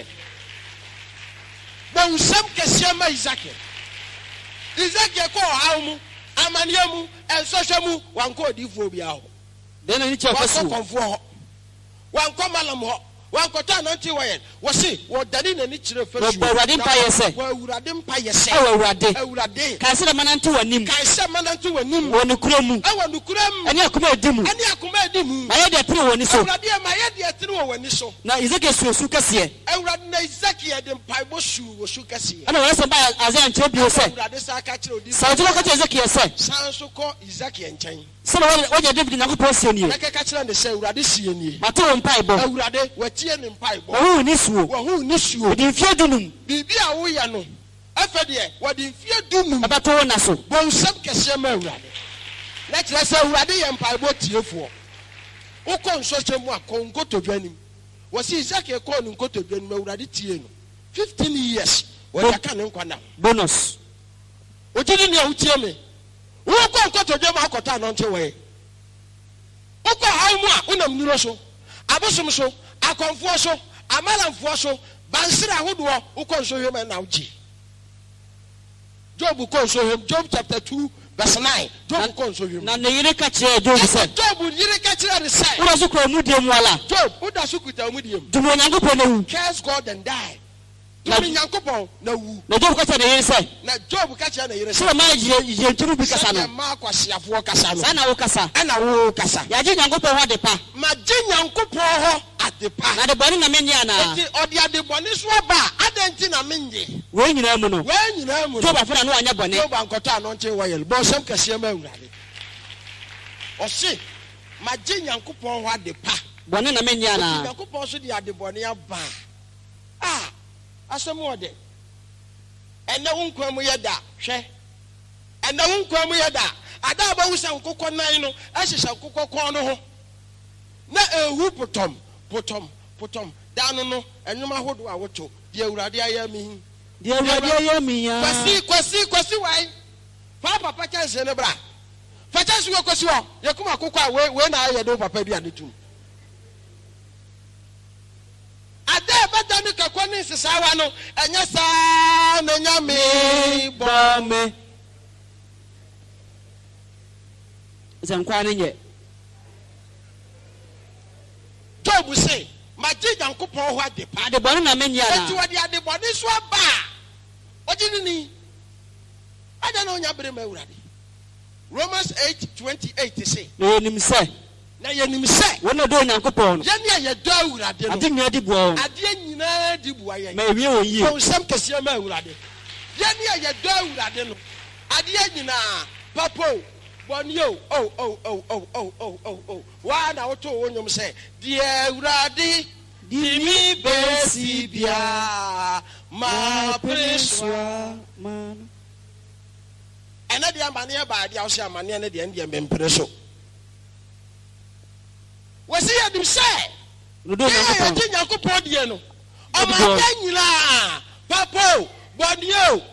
bɔ nsɛm kɛseɛ ma isakiel isakiel kɔ ɔhaw mu amanneɛ mu ɛnsɔhwɛ mu wankɔ odiifoɔ biara hɔ dɛn na ni kyerɛ afasuo wankɔ kɔnfoɔ hɔ wankɔ malam hɔ wankɔtɔ anante wɔyɛ wɔse wɔdane n'ani kyerɛ afasuo na ɔbɔ awurade mpaeɛ sɛ bɔ awurade mpaeɛ sɛ ɛwɔ awurade awurade kae sɛ dɛ manante w'anim kae sɛ manante w'anim wɔ nokura mu ɛwɔ nokura mu ɛne akoma adi mu ɛne akoma adi mu mayɛ deɛ tene wɔ w'ani so awurade ma yɛ deɛ tene wɔ w'ani so na Ezekiel suo su kɛseɛ awurade na isakiel de mpaebɔ suu wɔ su kɛseɛ ɛna wɔyɛ sɛ ba Asaia nkyerɛ bio sɛ awurade sa ka kyerɛ odi sɛ wotumi ka kyerɛ Ezekiel sɛ san so kɔ isakiel nkyɛn sɛna wɔgya David Nyankopɔn sie nie na kɛka kyerɛ ne sɛ awurade sie nie mate wo mpaebɔ awurade watie ne mpaebɔ wɔho ni suo wɔho ne suo wɔde mfeɛ dunum biribi a woyɛ no afɛ deɛ wɔde mfeɛ dunum ɛbɛto wo na so bɔ nsɛm kɛseɛ ma awurade na kyerɛ sɛ awurade yɛ mpaebɔ tiefoɔ wokɔ nsɔhyɛ mu a kɔ nkotodwa nim wɔsi isakiel kɔɔ ne nkotodwa nim awurade tie no fifteen years wɔde aka ne nkwa na bonus ogyidi nea wotie me wokɔ nkotodwa mu akɔtɔ anɔnkye wɔyɛ wokɔ haw mu a wonam nnuro so abosom so akɔmfoɔ so amalamfoɔ so bansere ahodoɔ wokɔ nsɔhwɛ mu na wogye Job kɔ nsɔhwɛ mu Job chapter two verse nine Job kɔ nsɔhwɛ mu na ne yere ka kyerɛ Job sɛ Job yere ka kyerɛ ne sɛ woda so kura mu die mu ala Job woda so kuta mu die mu dum Onyankopɔn na wu curse God and die Na- dum Nyankopɔn na wu na Job ka kyerɛ ne yere sɛ na Job ka kyerɛ ne yere sɛ sɛ ma yɛntumi bi kasa no sɛ ma akwasiafoɔ kasa no saa na wo kasa ɛna wo kasa yɛagye Nyankopɔn hɔ ade pa ma gye Nyankopɔn hɔ ade pa na de bɔne na menyɛ anaa nti ɔde ade bɔne so aba a adɛn nti na mengye wei nyinaa mu no wɔn nyinaa mu no Job afena no wanyɛ bɔne Job ankɔtɔ anɔnkye wɔyɛ bɔ nsɛm kɛseɛ ma awurade ɔse ma gye Nyankopɔn hɔ ade pa bɔne na menyɛ nti anaa Nyankopɔn so de ade bɔne aba a asɛm wɔ de ɛnɛ wo nkwa mu yɛ da hwɛ ɛnɛ wo nkwa mu yɛ da ada a bɛwu sɛ nkokɔ nan no ɛhyehyɛ nkokɔ kɔn no ho na ehu potɔm potɔm potɔm daa no no ɛnwom ahodoɔ a woto deɛ awurade ayɛ me hi deɛ awurade ayɛ me ya kwasi kwasi kwasi wae fa papa kyɛnse ne bra fa kyɛnse wɔ kwasi wɔ yɛkum akokɔ a wei wei na ayɛ de wo papa bi ade tum ada ɛbɛda ne kakɔ ne nsesaawa no ɛnyɛ saa na nyame bɔ bɔ me sɛ nkwa ne nyɛ Job se magye Nyankopɔn hɔ ade pa ade bɔne na menyɛ enti anaa wɔde ade bɔne so aba a ɔgye ne ni ada na ɔnya bere ma awurade Romans eight twenty-eight say na yɛnim sɛ na yɛnim sɛ wɔn na dɔ Onyankopɔn no yɛne a yɛdɔ awurade ade no nyinaa di boɔ wɔn adeɛ nyinaa di bua yɛn ma ewie wɔn yie bɔ nsɛm kɛseɛ ma awurade yɛne a yɛdɔ awurade no adeɛ nyinaa papo bɔne o o o o o o o o o waa na woto wo nnwom sɛ deɛ awurade di mi bɛsi bia ma pere soa ɛnɛ deɛ amanneɛ baadeɛ a wo sɛ amanneɛ no deɛ ndeɛ mempere so wɔsi yɛdim sɛ no dɔ Onyankopɔn yɛgye Nyankopɔn deɛ no ɔmanneɛ nyinaa papo bɔne o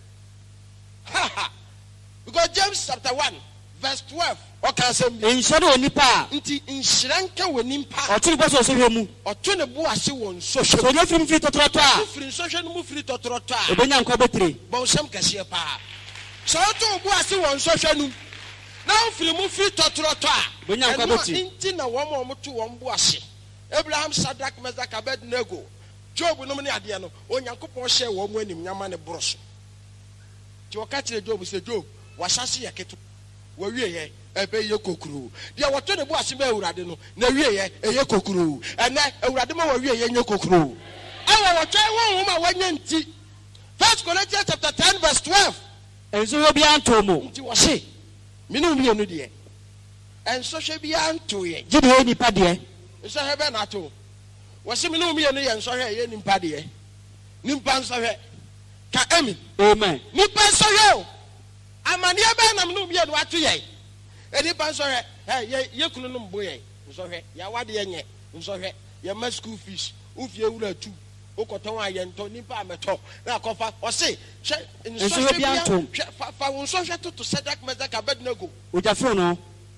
because James chapter one verse twelve ɔka asɛm bi nhyɛ de wɔ nipa a nti nhyira nka wɔ nimpa ɔtwe ne bɔ so ɔsɔhwɛ mu ɔto ne bo ase wɔ sɛ nsɔhwɛ ɔnyɛ firi mfiri tɔtɔrɔtɔ a wofiri nsɔhwɛ no mu firi tɔtorɔtɔ a ɛbɛnya nkwa bɛtire bɔnsɛm kɛseɛ paa sɛ woto wo bo ase wɔ nsɔhwɛ no na wofiri mu firi tɔtorɔtɔ a Bɛnya nkwa ɛno bɛtire. nti na wɔn a wɔto wɔn bo ase Abraham, Shadrach, Meshach, Abednego, Job nom ne adeɛ no Onyankopɔn hyɛ wɔn mu anim nyama ne boro so nti wɔka kyerɛ Job sɛ Job wahyase yɛ keto wɔwie yɛ ɛbɛyɛ kokuro deɛ wɔto ne bo ase ma awurade no na wie yɛ ɛyɛ kokuro ɛnɛ awurade ma wɔwie yɛ nyɛ kokuro ɛwɔ wɔtwɛn honhom a wɔnyɛ nti First Corinthians chapter ten verse twelve ɛnsɔhwɛ biara ntɔ mu nti wɔse mene wo mmienu deɛ ɛnsɔhwɛ biara nto yɛ gye de yɛ nipa deɛ nsɔhwɛ bɛ nato wɔse mene wo mmienu yɛ nsɔhwɛ ɛyɛ nimpa deɛ nimpa nsɔhwɛ ka amen amen nipa nsɔhwɛ o amanneɛ bɛɛ nam ne wo mmienu ato yɛn nipa nsɔhwɛ ɛ yɛ yɛ kunu no mbo yɛn nsɔhwɛ yɛawadeɛ nyɛ nsɔhwɛ yɛma school fees wofie wura tu wokɔtɔn a yɛntɔ nipa amɛtɔ na akɔfa ɔse hwɛ nsɔhwɛ bia hwɛ fa fa wo nsɔhwɛ toto Shadrach, Meshach, Abednego ogyafo no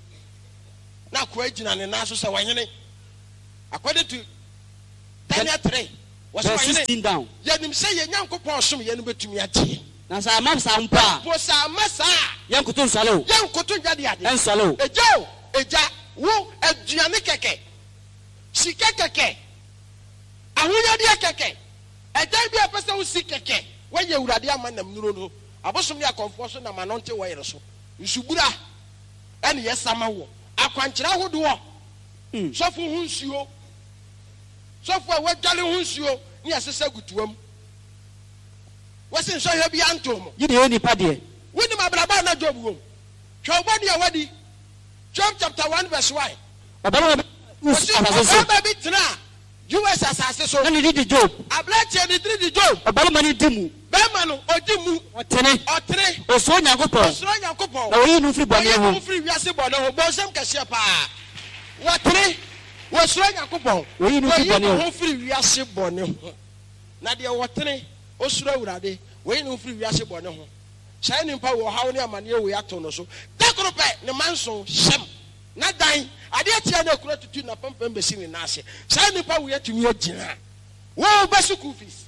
na kwa jina ne na so se wanyene according to Daniel three was wanyene down yenim se ye Nyankopon som ye no betumi agye na sa map sa mpa po sa masa yankoto nsalo yankoto njade ade ensalo ejo eja wo aduane keke sika keke ahonya de keke eja bi apesa wo si keke wo ye urade amanam nuro no abosom ne akonfo so na manonte wo yere so nsubura ene yesama wo akwankyira hodo wo sofo hu nsuo sofo a wadwale hu nsuo ne yesesa gutuam wasin so hwe bi antom yidi oni pade woni mabraba na job wo hwe de awadi Job chapter one verse one obama obama bi tena U S asase so na ni di Job ablache ni di Job obama ni dimu bema no odimu otene otene oso Nyankopon oso Nyankopon na oyi nu firi bone ho oyi firi wiase bone ho bonsem kase pa watene oso Nyankopon oyi nu firi bone ho firi wiase bone ho na de wotene osuro awurade oyi nu firi wiase bone ho sai nimpa wo hawo ne amane we ato no so takrope ne manso shem na dan ade atia na kura tutu na pampam besi ni na ase sai nimpa wo yatumi agina wo besu school fees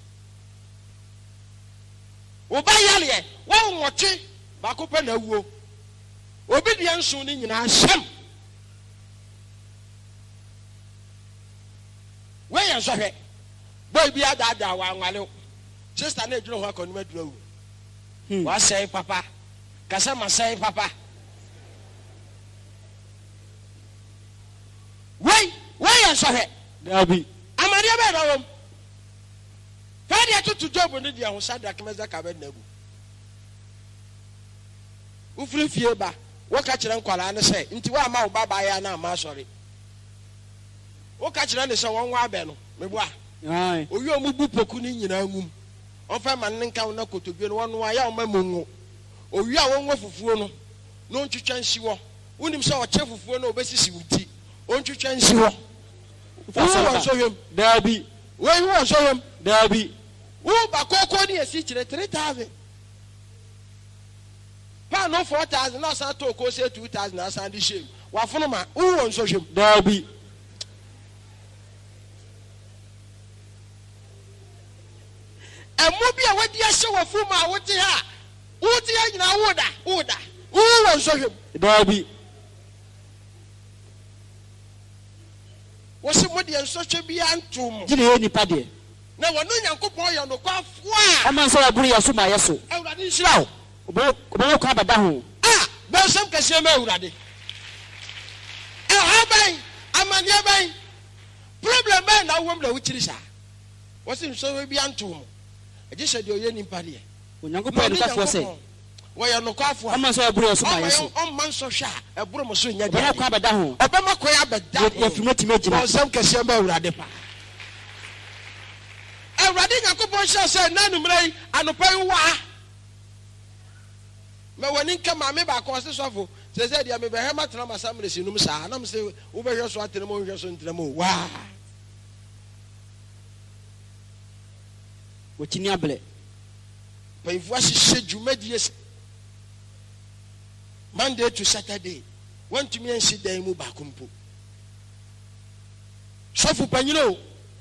wo ba yale wo nwoche ba ko pe na wuo obi de anso ni nyina shem we yan so hwe boy bi ada ada wa anwale sister na eduro ho akonuma duro wa say papa kasa ma say papa why why ya so he dabi amaria be da wom fa dia tutu Job ni dia ho sada kemeza ka be nagu ufri fie ba wo ka kire nkwala ne say nti wa ma wo baba ya na ma sori wo ka kire ne say won wa be no mebo a ai oyi omubu poku ni nyina ngum ofa man nka wona kotodwe no wono aya o mamungu owi a wonwa fufuo no no ntwetwa nsi wo unim se o che fufuo no obesisi wuti o ntwetwa nsi wo fa so yem dabi we wo so yem dabi wo ba kokko ni esi kire three thousand pa no four thousand na sa to ko se two thousand na sa di shame wa fono ma wo so yem dabi emu bi a wadi ahye wo fu ma wote ha wote ya nyina woda woda wo so hwem dabi wo se modi enso hwe bi antum gine ye nipa de na wono Nyankopon ye no kwafo a ama nso aburu ya so ma yeso awurade nhyira wo obo obo kwa bada ho ah ba sem kase ma awurade eh ha ban amane ban problem ban na wo m na wo kiri sa wo se nso bi antum eje se de oye nimpa de Onyankopon de kwafo se wo ye no kwafo ama nso aburu ya so ma yeso o man so hwa eburu mo so nya de obo kwa bada ho obema ko ya beda ya fi moti megina wo sem kase ma awurade pa awurade Nyankopon hye se na numrai anopai wa me woni nka ma me ba ko se sofo se se dia me be hema tena masamre sinum sa na me se wo be hwe so atene mo hwe so ntene mo wa wotini able painfu ahye dwumadie Monday to Saturday want to me and sit there mu ba kompo sofo panyino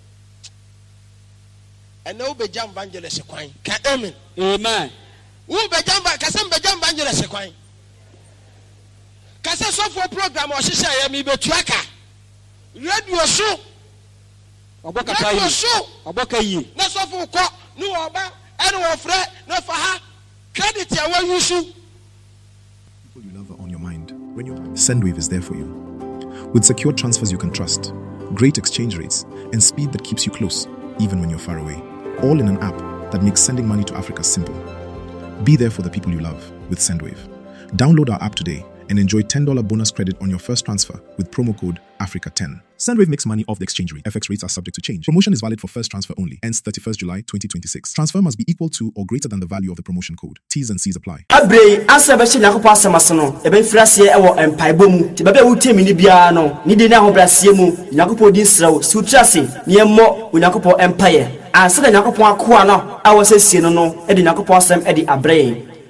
and no be jam evangelist kwan ka amen amen wo be jam ba kasa be jam evangelist kwan kasa sofo program o hye ya mi betuaka radio so oboka tayi oboka yi na sofo ko nu oba ene wo frɛ na fa ha credit ya wa yusu people you love are on your mind when you Sendwave is there for you with secure transfers you can trust, great exchange rates, and speed that keeps you close even when you're far away, all in an app that makes sending money to Africa simple. Be there for the people you love with Sendwave. Download our app today and enjoy ten dollars bonus credit on your first transfer with promo code Africa ten. Sendwave makes money off the exchange rate. F X rates are subject to change. Promotion is valid for first transfer only. Ends thirty-first July twenty twenty-six. Transfer must be equal to or greater than the value of the promotion code. T's and C's apply. Abre asa be chi Nyankopon asamaso e ben frase e wo empaibo mu. Ti baba e wutemi ni bia no. Ni de na ho brase mu. Nyankopon din srawo. Si utrase ni emmo Nyankopon empaye. Ansa da Nyankopon akoa no a wo sesie no no e de Nyankopon asem e de abre.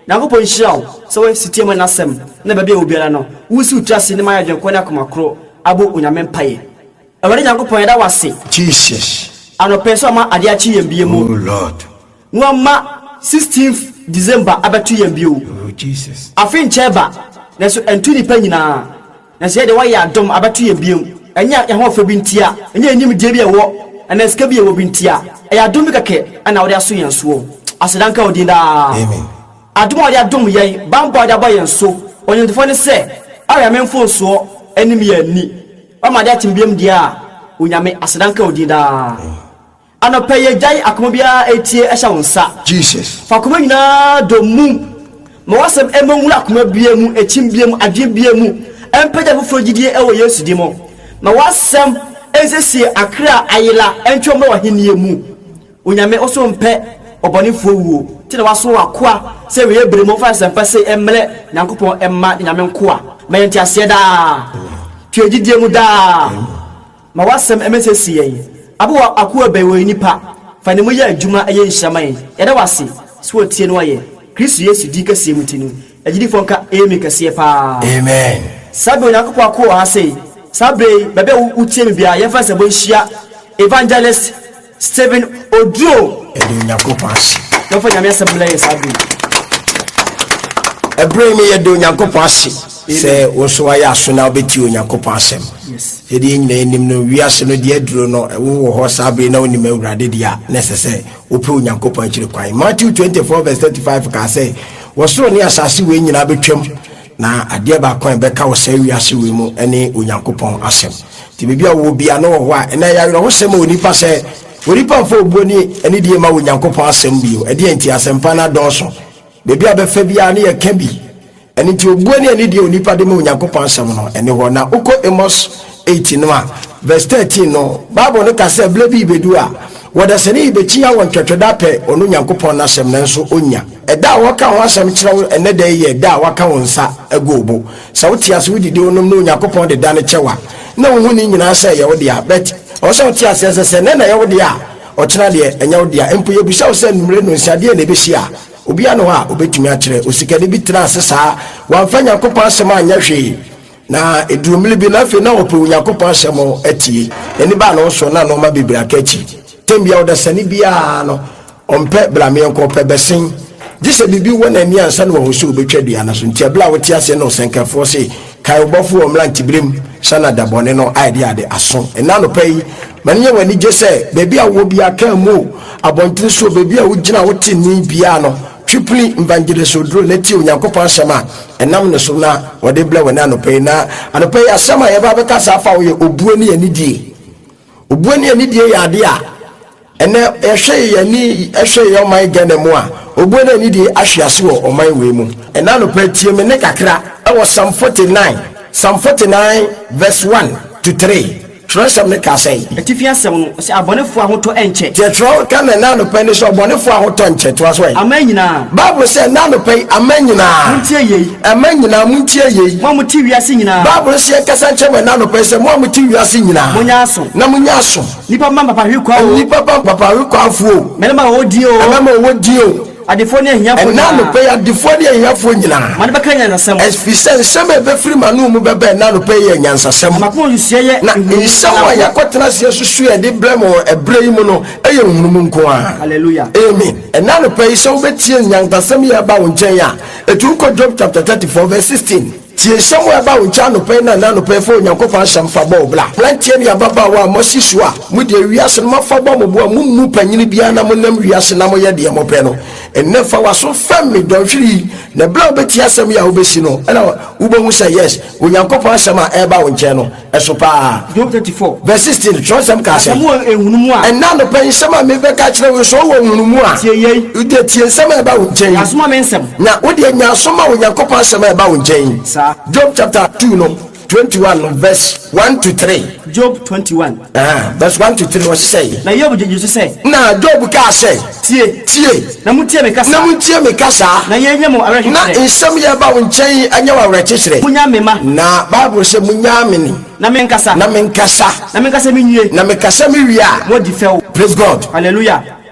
nyankopɔn hyira so we sitie mo nasɛm na baabi a obiara no wusi utrase ne ma yadwen ko na komakro abo onyame mpaye awade nyankopɔn yɛda wase Jesus anɔpɛ so ama ade akyi yɛn bie mu oh Lord no ma sixteenth December abeto yɛn bio oh Jesus afi nkyɛba na so entu nipa nyinaa na sɛ de wayɛ adom abeto yɛn bio enya yɛ ho fa bi ntia enya enim die bi ɛwɔ ana sika bi ɛwɔ bi ntia ɛyɛ adom bi kɛkɛ ana wode aso yɛn so asedanka odin da amen adom wode adom yɛn bambo wode abɔ yɛn so onyentefo ne sɛ awɛ memfo so anim yɛn ni wama de atim biam dia onyame asedanka odin da anɔpɛ yɛ gyae akoma bia etie ɛhyɛ wo nsa Jesus fa akoma nyinaa do mu ma wasɛm ɛmɛwura akoma bia mu ekyim bia mu adwen bia mu ɛmpɛgya foforɔ gyidie ɛwɔ Yesu di mo ma wasɛm ɛnsɛsie akra ayela ɛntwom wɔ henie mu onyame ɔso mpɛ ɔbɔnefoɔ wuo tena waso akoa sɛ weyɛ bremo fa sɛmpa sɛ ɛmmerɛ nyankopɔn ɛmma nyame nkoa ma yɛnte aseɛ daa tue gyidie mu daa ma wasɛm ɛmɛsɛsie yɛn abo akoa bɛwɔ nipa fa ne mu yɛ adwuma ɛyɛ nhyama yɛn yɛda wase so tie no ayɛ Kristo Yesu di kɛseɛ mu tinu agyidifo nka emi kɛseɛ paa amen sabe onyankopɔn akoa ha sei sabe bɛbɛ utie me bia yɛfa sɛ bonhyia evangelist Stephen Oduro ɛde onyankopɔn ase no fa nyame asɛm lɛ sabe ɛbrɛ mi yɛde onyankopɔn ase sɛ wo so ayɛ aso na wobɛtie onyankopɔn asɛm sɛdeɛ nyina anim no wiase no deɛ aduro no wowɔ hɔ saa bere na wonim awurade deɛ a na ɛsɛ sɛ wopɛ onyankopɔn akyiri kwan Matthew twenty-four verse thirty-five kaa sɛ wɔsoro ne asase wei nyinaa bɛtwam na adeɛ baako a bɛka wɔ saa wiase wei mu ne onyankopɔn asɛm nti baabi a wɔ bia no wɔ hɔ a ɛna yɛawerɛ ho sɛm a onipa sɛ onipa mfa obuo ne ɛne deɛ ma onyankopɔn asɛm bio ɛdeɛ nti asɛmpa no adɔɔso baabi a bɛfa biara ne yɛka bi ɛne nti obuo ne ɛne deɛ onipa de ma onyankopɔn asɛm no ɛne hɔ na wokɔ Amos eight no a verse thirteen no Bible no ka sɛ berɛ bi bɛdu a wɔda sɛne yɛbɛkyia wɔ ntwɛtwɛda pɛ ɔno onyankopɔn no asɛm no nso ɔnya ɛda a wɔka ho asɛm kyerɛ wo ɛnɛ da yɛ ɛda a wɔka wo nsa agu obo sɛ wote ase wodidi wonom na onyankopɔn de da no kyɛwa na wo ho ne nyinaa sɛ yɛwo deɛ but ɔwɔ sɛ wote aseɛ sɛ sɛ nɛ na yɛwo deɛ a ɔkyena deɛ ɛnyɛ wo deɛ mpo yɛbusa wo sɛ numere no nsiadeɛ na ɛbɛsi a obia no hɔ a obɛtumi akyerɛ osikade bi tena ase saa wɔamfa nyankopɔn asɛm anyɛ hwee na edurumile bi na afei na wɔpɛ onyankopɔn asɛm atie ɛni baa na wɔsɔ na nɔɔma bebree aka akyi tembia wɔda sani biara no ɔmpɛ brameɛ nkɔpɛ bɛsen gye sɛ biribi wɔ n'ani ansa na wɔho sɛ wobɛtwa dua no so nti ɛberɛ a wote aseɛ na ɔsɛnkafoɔ se kae wobɔfo wɔ mmra ntiberem sana dabɔne no ayɛde ade aso ɛna nopɛ yi ma ne yɛ w'ani gye sɛ baabi a wɔ bia kaa mu abɔntene so baabi a wogyina wote ni biara no twipli evangelist Oduro ne tie onyankopɔn asɛm a ɛnam ne so na wɔde blɛ wɔ ne anɔpɛ yi na anɔpɛ yi asɛm a yɛba bɛka saa fa wo yɛ obuo ne anidie obuo ne anidie yɛ ade a ɛnɛ ɛhwɛ yɛ ni ɛhwɛ yɛ ɔman Ghana mu a obuo ne anidie ahwe ase wɔ ɔman wei mu ɛna anɔpɛ tie me ne kakra ɛwɔ Psalm forty-nine Psalm forty-nine verse one to three Trɔsɛm ne ka sɛ atifi asɛm no sɛ abɔnefoɔ ahotɔ ɛnkyɛ deɛ trɔ ka na nanopɛ ne sɛ ɔbɔnefoɔ ahotɔ nkyɛ toa so ɛ ama nyinaa Bible sɛ nanopɛ ama nyinaa montie yei ama nyinaa montie yei mo mo ti wiase nyinaa Bible sɛ kasa nkyɛ me nanopɛ sɛ mo a mo ti wiase nyinaa monya aso na monya aso nipa ma papa hwe kwa o nipa ba papa hwe kwa afo mɛlɛma wo di o ɛma wo di o adefo ne ahiafo nyinaa nanopɛ adefo ne ahiafo nyinaa ma ne bɛka nyansasɛm ɛfisɛ nsɛm a ɛbɛfiri ma no mu bɛbɛ nanopɛ yɛ nyansasɛm ma ko nsuɛ yɛ na nsɛm a yɛkɔtena seɛ susu yɛ de brɛ mo ɛbrɛ yi mu no ɛyɛ nhunumu nko a hallelujah amen ɛna no pɛ yi sɛ wobɛtie nyankasɛm yɛ ba wo nkyɛn a ɛtu kɔ Job chapter thirty-four verse sixteen tie nsɛm wɔ ɛba wo nkyɛn anɔpɛ na na anɔpɛ fo onyankopɔn ahyɛm fa bɔ wo bla plantie ne ababaawa a mɔsi so a mode wiase no mafa bɔ mo bo a mummu panyini biara na monam wiase na moyɛ deɛ mopɛ no ɛnnɛ fa waso fam me dɔnhwere na berɛ a wobɛtie asɛm yɛ a wobɛsi no ɛna wobɛhu sɛ yes onyankopɔn asɛm a ɛba wo nkyɛn no ɛso paa Job thirty-four verse sixteen trɔsɛm ka sɛ mo ehunu a ɛna anɔpɛ nsɛm a mebɛka kyerɛ wo so wɔ hunumu a tie yei wode tie nsɛm a ɛba wo nkyɛn asoma me nsɛm na wode anya asoma onyankopɔn asɛm a ɛba wo nkyɛn saa Job chapter two no twenty-one no verse one to three Job twenty-one ah verse one to three was say na Job jeju sɛ na Job ka sɛ tie tie na mutie me kasa na mutie me kasa na yɛnyɛ mo awerɛhwɛ na nsɛm yɛ ba wo nkyɛn anya wa awerɛkyekyerɛ munya me ma na Bible sɛ munya me ni na me nkasa na me nkasa na me nkasa me nwie na me kasa me wie a mo di fɛw praise God hallelujah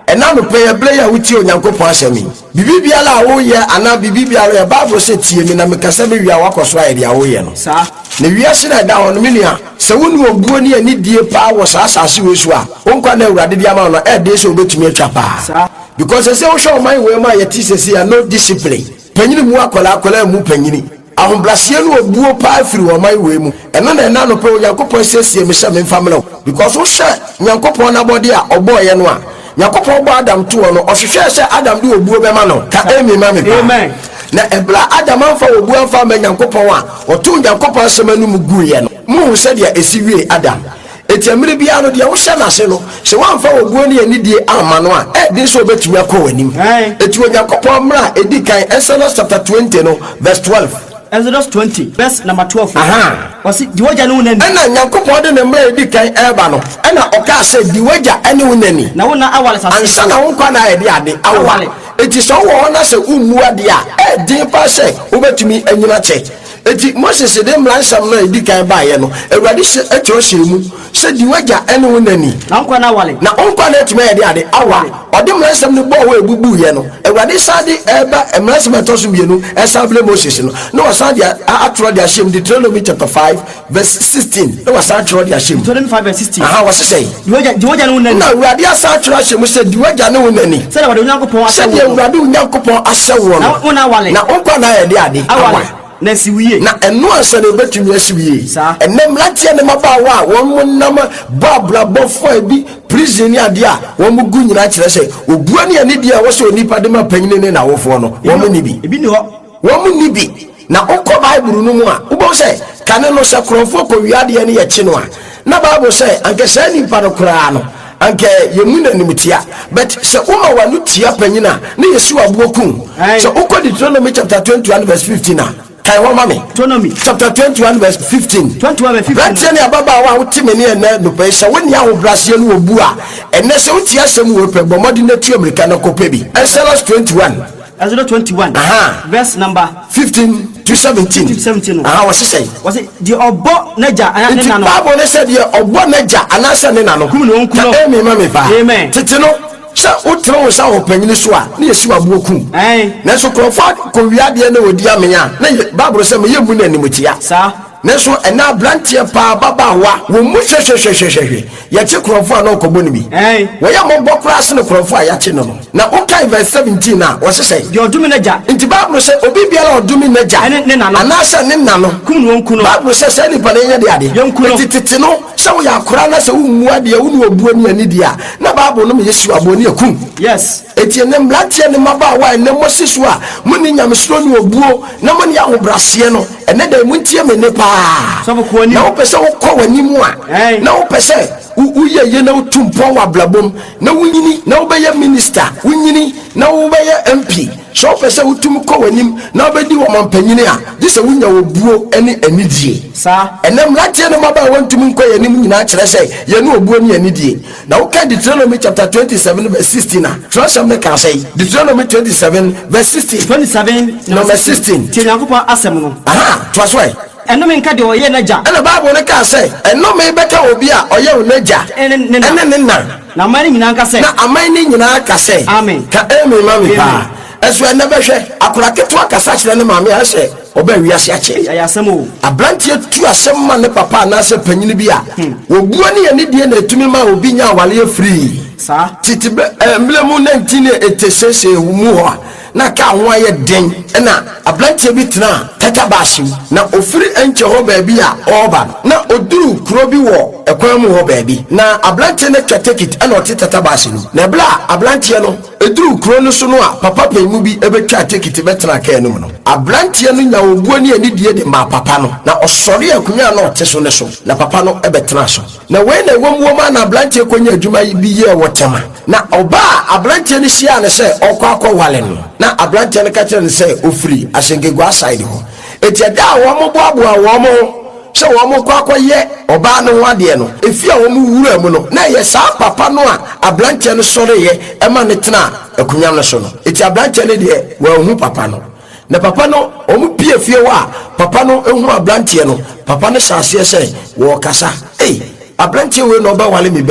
ɛna no pɛ yɛ ble ya wuti onyankopɔn asɛmi bibi biala wo yɛ ana bibi biala yɛ Bible sɛ tie mi na mekasa me wia wakɔso ayɛ dia wo yɛ no saa na wia se na da hɔ no me nua sɛ wonu obuo ne ani die pa wɔ saa asase we so a wonkwa na awurade dia ma no e de sɛ obetumi atwa pa saa because sɛ wo hwɛ ɔman we ma yɛ ti sɛ sɛ no discipline panyini mu akɔla akɔla mu panyini ahobraseɛ no obuo pa afiri ɔman we mu ɛno na ɛna no pɛ onyankopɔn sɛsie me hyɛ me family because wo hyɛ nyankopɔn na bɔde a ɔbɔɔyɛ no a nyankopɔn bɔ Adam to no ɔhwehwɛ sɛ Adam de obuo bɛma no ka emi ma me pa amen na ebla Adam amfa obuo amfa ma nyankopɔn a ɔto nyankopɔn asɛm anu mu gu yɛ no mu sɛ de esi wie Adam etiamire bia no de wo hyɛ na se no sɛ wamfa obuo ne ani die ama no a e de so obetumi akɔ wanim eti onyankopɔn mra edi kan Exodus chapter twenty no verse twelve Exodus twenty verse number twelve aha wasi diwoja ne wonani ɛna nyankopɔn de ne mra edi kan ɛba no ɛna ɔka sɛ diwoja ɛne wonani na wona awale sase ansa na wonkwa na yɛde ade awale eti sɛ wo na sɛ ummu ade a ɛdin pa sɛ wobetumi anyina kyɛ eti Moses de mlansam na edi kan ba ye no awurade hye etro hye mu sɛ diwoja ɛne wonani na wonkwa na awale na wonkwa na etumi yɛde ade awale ɔde mlansam ne bɔ wo ebubu ye no awurade sade ɛba mlansam ɛtoso bienu ɛsable Moses no na wasade atro de ahyem Deuteronomy chapter five verse sixteen na wasade atro de ahyem Deuteronomy five verse sixteen aha wase sɛ diwoja diwoja ne wonani na awurade asa atro ahyem sɛ diwoja ne wonani sɛ da wode onyankopɔn sɛ asɛ de awurade onyankopɔn ahyɛ wo na no wona awale na wonkwa na yɛde ade awale na siwiye na ɛno ansa na obetumi asiwie Saa. ɛnɛ mlateɛ ne mabaawa a wɔn mo nam bɔblabɔfo a bi prison ne ade a wɔn mo gu nyinaa kyerɛ sɛ obua ne ani di a wɔsɛ onipa de ma panyin ne nawofoɔ no wɔn mo ni bi ebi ni hɔ wɔn mo ni bi na wokɔ Bible no mu a wobɛw sɛ kane no sɛ korɔmfoɔ kɔ wiadeɛ ne yɛkye no a na Bible sɛ anka saa nipa no koraa no anka yɛmu na nimtia but sɛ woma wano tia panyin a ne yɛsi waboɔ kum sɛ wokɔ Deuteronomy chapter twenty-one verse fifteen a kai ho mami Deuteronomy chapter twenty-one verse fifteen twenty-one verse fifteen right ne ababa wa wuti me ne na no pe sɛ woni ahobrase no obu a ɛnɛ sɛ wuti asɛm wo pe bɔmɔde na tu America na kɔpɛ bi Exodus twenty-one Exodus twenty-one aha verse number fifteen to seventeen seventeen aha wasi sɛ wasi di ɔbɔ n'agya ana ne nano Bible ne sɛ de ɔbɔ n'agya anasa ne nano kum no nkuno emi ma me fa amen tete no sɛ wotra wo sa wo panyin so a ne yesi wa buo kum ɛn nanso krɔfo ko wiadeɛ na wodi amenya na Bible sɛ me yemu na animtia saa nanso ɛna blantie pa babaawa wo mu hwehwehwehwehwe yɛkye krɔfo a na ɔkɔbɔ ne bi ɛn wɔyɛ mɔbɔ kora se ne krɔfo a yɛkye no no na wokai verse seventeen a wɔse sɛ di ɔdumi n'agya nti Bible sɛ obi biara ɔdumi n'agya ɛne ne nano anaasɛ ne nano kum no nkuno Bible sɛ sɛ nipa ne nyɛ de ade Yɛnku no. nti tete no sɛ woyɛ akora na sɛ wommu adeɛ wo ne obuo ne ani di a na Bible no me Yesu abo ne akum yes eti ne mlatie ne mabaawa ne mosi so a mo ni nyamesoro ne obuo na mo ne ahobraseɛ no ɛne da mu ntie me ne paa so ko ani na wo pese wo kɔ wani mu a Hey. na wo pese wo ye ye na wo tumpɔ wa blabom na wo nyini na wo bɛyɛ minister wo nyini na wo bɛyɛ M P so wo pese wo tum kɔ wani na wo bɛdi wo mampanyini a di sɛ wo nya wo buo ɛne anidie saa ɛnɛ mlatie no maba wɔn tum nkɔ yɛ nim nyinaa kyerɛ sɛ yɛ no obuo ne anidie na wo ka Deuteronomy chapter twenty-seven verse sixteen a trust me ka sɛ Deuteronomy twenty-seven verse sixteen twenty-seven number sixteen tie nyankopɔn asɛm no aha to aso ɛ ɛnome nka de ɔyɛ n'agya ɛna Bible ne ka sɛ ɛnome bɛka obi a ɔyɛ wo n'agya ɛne ne na ɛne ne na na man nyinaa nka sɛ na aman ne nyinaa ka sɛ Amen. ka amen ma me Amen. paa ɛso ɛnɛ bɛhwɛ akora ketewa kasa kyerɛ ne maame a sɛ ɔbɛ wiase akyɛ ɛyɛ asɛm o abranteɛ tu asɛm ma ne papa anaasɛ panyini bi a wɔbua ne yɛne die na ɛtumi ma obi nya awaleɛ firi saa titi mmerɛ mu nineteen eighty-six mu hɔ a na ka ho ayɛ den ɛna abranteɛ bi tena tata baahye mu na ofiri ɛnkyɛ hɔ baabi a ɔreba no na oduru kuro bi wɔ ɛkwan mu hɔ baabi na abranteɛ no twa ticket ɛna ɔte tata baahye no na ɛbla abranteɛ no eduru kuro no so no a papa panyin bi ɛbɛtwa ticket bɛtena kaa no mu no abranteɛ no nya obuo ne ani die de ma papa no na ɔsɔre akonnwa na ɔte so ne so na papa no ɛbɛtena so na wei na ɛwɔ mu wɔm na abranteɛ kɔnya adwuma bi yɛ wɔ tɛma na ɔbaa abranteɛ no hyia ne sɛ ɔkɔ akɔ wale no na abranteɛ no ka kyerɛ ne sɛ ofiri ahyɛnkegua side hɔ eti ɛda a wɔn boaboa wɔn sɛ wɔn kɔ akɔyɛ ɔbaa no ho adeɛ no efi a wɔn wura mu no na ɛyɛ saa papa no a abranteɛ no sɔre yɛ ɛma ne tena akonnwa no so no eti abranteɛ no deɛ wɔn ho papa no na papa no wɔn pie fie hɔ a papa no ehu abranteɛ no papa no hyɛ aseɛ sɛ wɔkasa ei abranteɛ wei na ɔbɛ wale mi bɛyi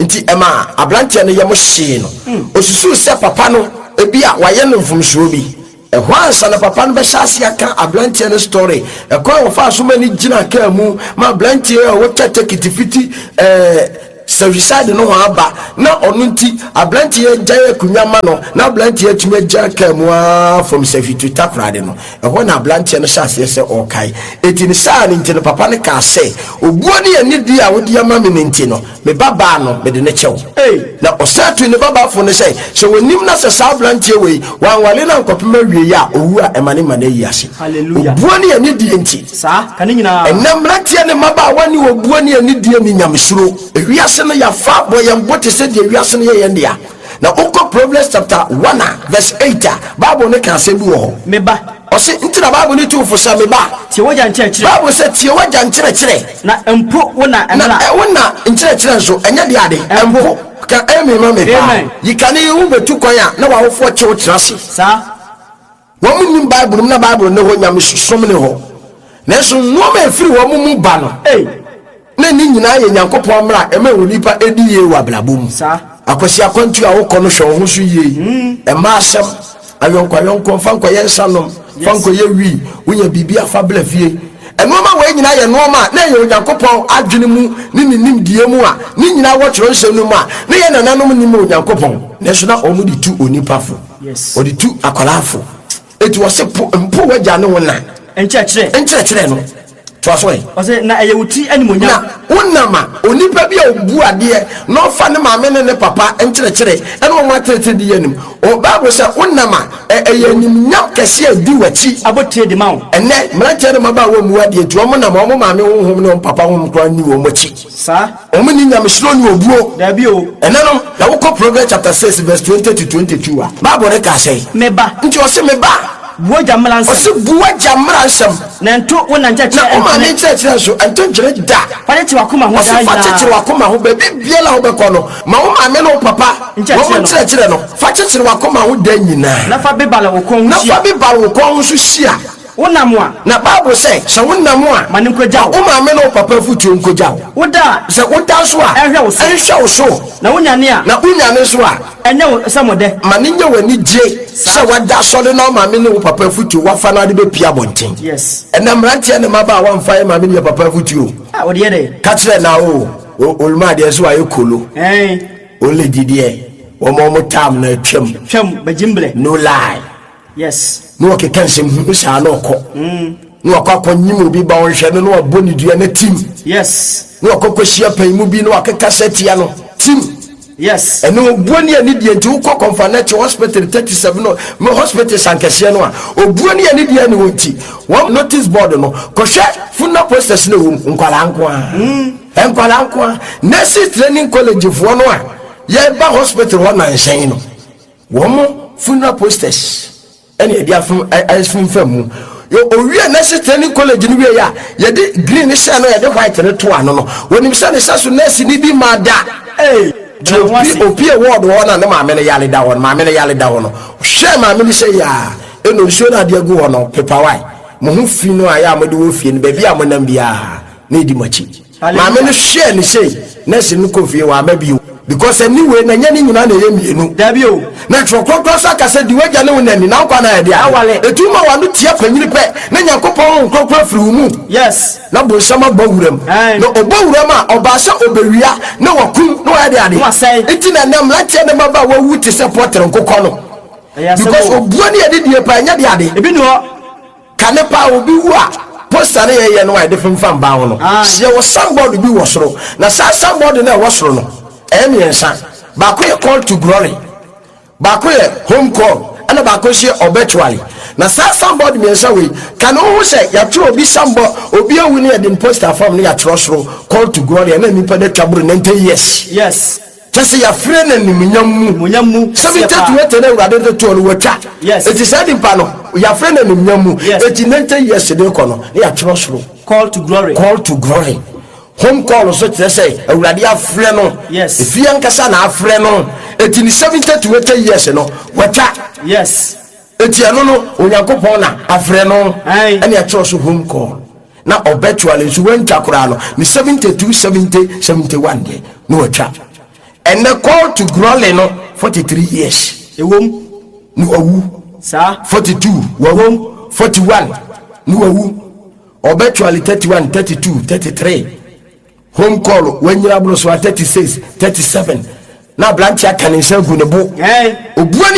nti ema ablante no ye mo hye no osusu se papa no ebi a waye no mfumsuro bi ehwa ansa na papa no be hyase aka ablante no story ekwa wo fa so mani gina ka mu ma ablante e wo tete kitifiti eh service no aba na onu nti ablante ye gya kunwama no na ablante ye tumi gya ka mu from sefitu takrade no ehwa na ablante no hyase se okai eti ni saa ni nti no papa no ka se obuo ne ye ni di a wodi ama me nti no me baba no me de ne kyew eh na osatu ne baba fo ne se so wonim na se saa ablante we wanwale na nkopema wie ya owu a emane mane yi ase hallelujah obuo ne ye ni di nti saa kan nyina enamrate ne maba wani obuo ne ye ni di ni nyamsuro ewia no ya fa boy and what is said the wiase no ye ndia na oko Proverbs chapter one verse eight Bible ne kan se bi wo me ba o se ntina Bible ne tu fo sa me ba tie waja nkyere kyere Bible se tie waja nkyere kyere na empo wona emla na wona nkyere kyere nso enya de ade empo ka emi ma me ba yikane wu betu kwan a na wa wo fo kyew kyerase sa wo mu nim Bible na Bible ne ho nyam susom ne ho na so no ma free wo mu mu ba no eh na ni nyina ye Nyankopon mra e ma wonipa edi ye wa blabom sa akwasi akwantu a wo kono hwe ho so ye e ma asem ayonkwa yonkwa fanko ye nsanom fanko ye wi wonya bibia fa blafie e no ma we nyina ye no ma na ye Nyankopon adwene mu ni ni nim die mu a ni nyina wo kyero hye no ma na ye nananom ni mu Nyankopon na so na omu di tu onipa fo yes o di tu akwalafo eti wo se mpo wagya ne wona enkyere kyere enkyere kyere no twasoi ose na eye wuti animunya na wonama onipa bi a obu ade no fa ne maame ne ne papa enkyere kyere ene won atete di yanim o Bible say wonama eye animunya kese adi wachi abotie de mawo ene mranche ne maba wo mu ade nti omo na ma omo maame honhom ne papa honhom kra ni wo mochi sa omo ni nyamsiro ni obuo da bi o ene no na wo ko Proverbs chapter six verse twenty to twenty-two a Bible ne ka say me ba nti o se me ba buoja mlansa o se buoja mlansam na nto wona nkyere kyere na o ma ne nkyere kyere so ento nkyere da fane ti wakoma ho da ya fache wakoma ho be biela ho be kono ma wo ma me no papa wo nkyere kyere no fache wakoma ho da nyina na fa bibala wo kon na fa bibala wo kon so hia wona mo a na Bible say sha wona mo a mane nkoja wo ma me no papa futu nkoja wo da se wo da so a ehwe wo so ehwe wo so na wonya ne a na wonya ne so a enye wo samode mane nya wani die se wada so de no ma me no papa futu wa fa na de be pia bonten yes ena mrantie ne maba wa mfa ma me no papa futu ah wo de de ka kire na o olma de so ayo kolo eh ole didie wo mo mo tam na twam twam bajimble no lie yes no ke kansem sa na okọ mm no akọ nyim obi ba won hwe no no aboni dua na tim yes no akọ hia pan mu bi no akeka setia no tim yes eno buoni ani die nti ukọ Comfort Hospital thirty-seven no me hospital sankese no a obuoni ani die ni wonti one notice board no ko hwe funeral process no nkwala nko a mm nkwala nko a nurse training college fo no a ye ba hospital ho na nsen no wo mo funeral process ene e dia fun asfun famu yo owie nurse training college ni wie ya ye de green ni sha no ye de white ne to ano no wonim sha ne sha so nurse ni bi ma da eh opi e word wona ne maame ne yale da won maame ne yale da won hwe maame ni sha ya eno nsuo na de agu wono pepa wai mo hu fi no aya mo de wo fi ne ba bia mo nam bia ne di machi maame ne hwe ne sei nurse no ko fi wa ma bi because anyway na nya ni nyina na ye mienu da bi o na trokro sa ka se di waja ne wonani na kwa na de awale etuma wa no tie panyini pe na Nyankopon nkrokro firi mu yes na bo sama bawuram no obawuram a obasa obewia na wakum no ya de ade eti na nam late na baba wa wuti support nkokọ no because obuani ya de die pa nya de ade ebi no kane pa obi wu a poster na ye ye no wa de fam ba ho no se wo somebody bi wo soro na sa somebody na wo soro no emiensa ba ko ye call to glory ba ko ye home call ana ba ko she obituary na sa somebody miensa we kan o say ya tro obi sambo obi awu ne de poster form ne ya trosro call to glory na mi pa de twabro ninety years yes tese ya free na ni munyam munyamu seventy-two wete na urade de to no wata yes it is said in pano ya free na ni munyamu eighty ninety years de ko no ya trosro call to glory call to glory home call so to say urade afre no yes if you ankasa na afre no eighty seventy to eighty years no wata yes eti ano no Onyankopon na afre no ene ya so home call na obitually so went akura no ni seventy-two seventy seventy-one de no wata and the call to Grole no forty-three years. Ewom. No awu. Sir. forty-two. Wawom. forty-one. No awu. Obitually thirty-one, thirty-two, thirty-three. Home call when you are thirty-six, thirty-seven. Now Blanchia can himself in the book. Hey.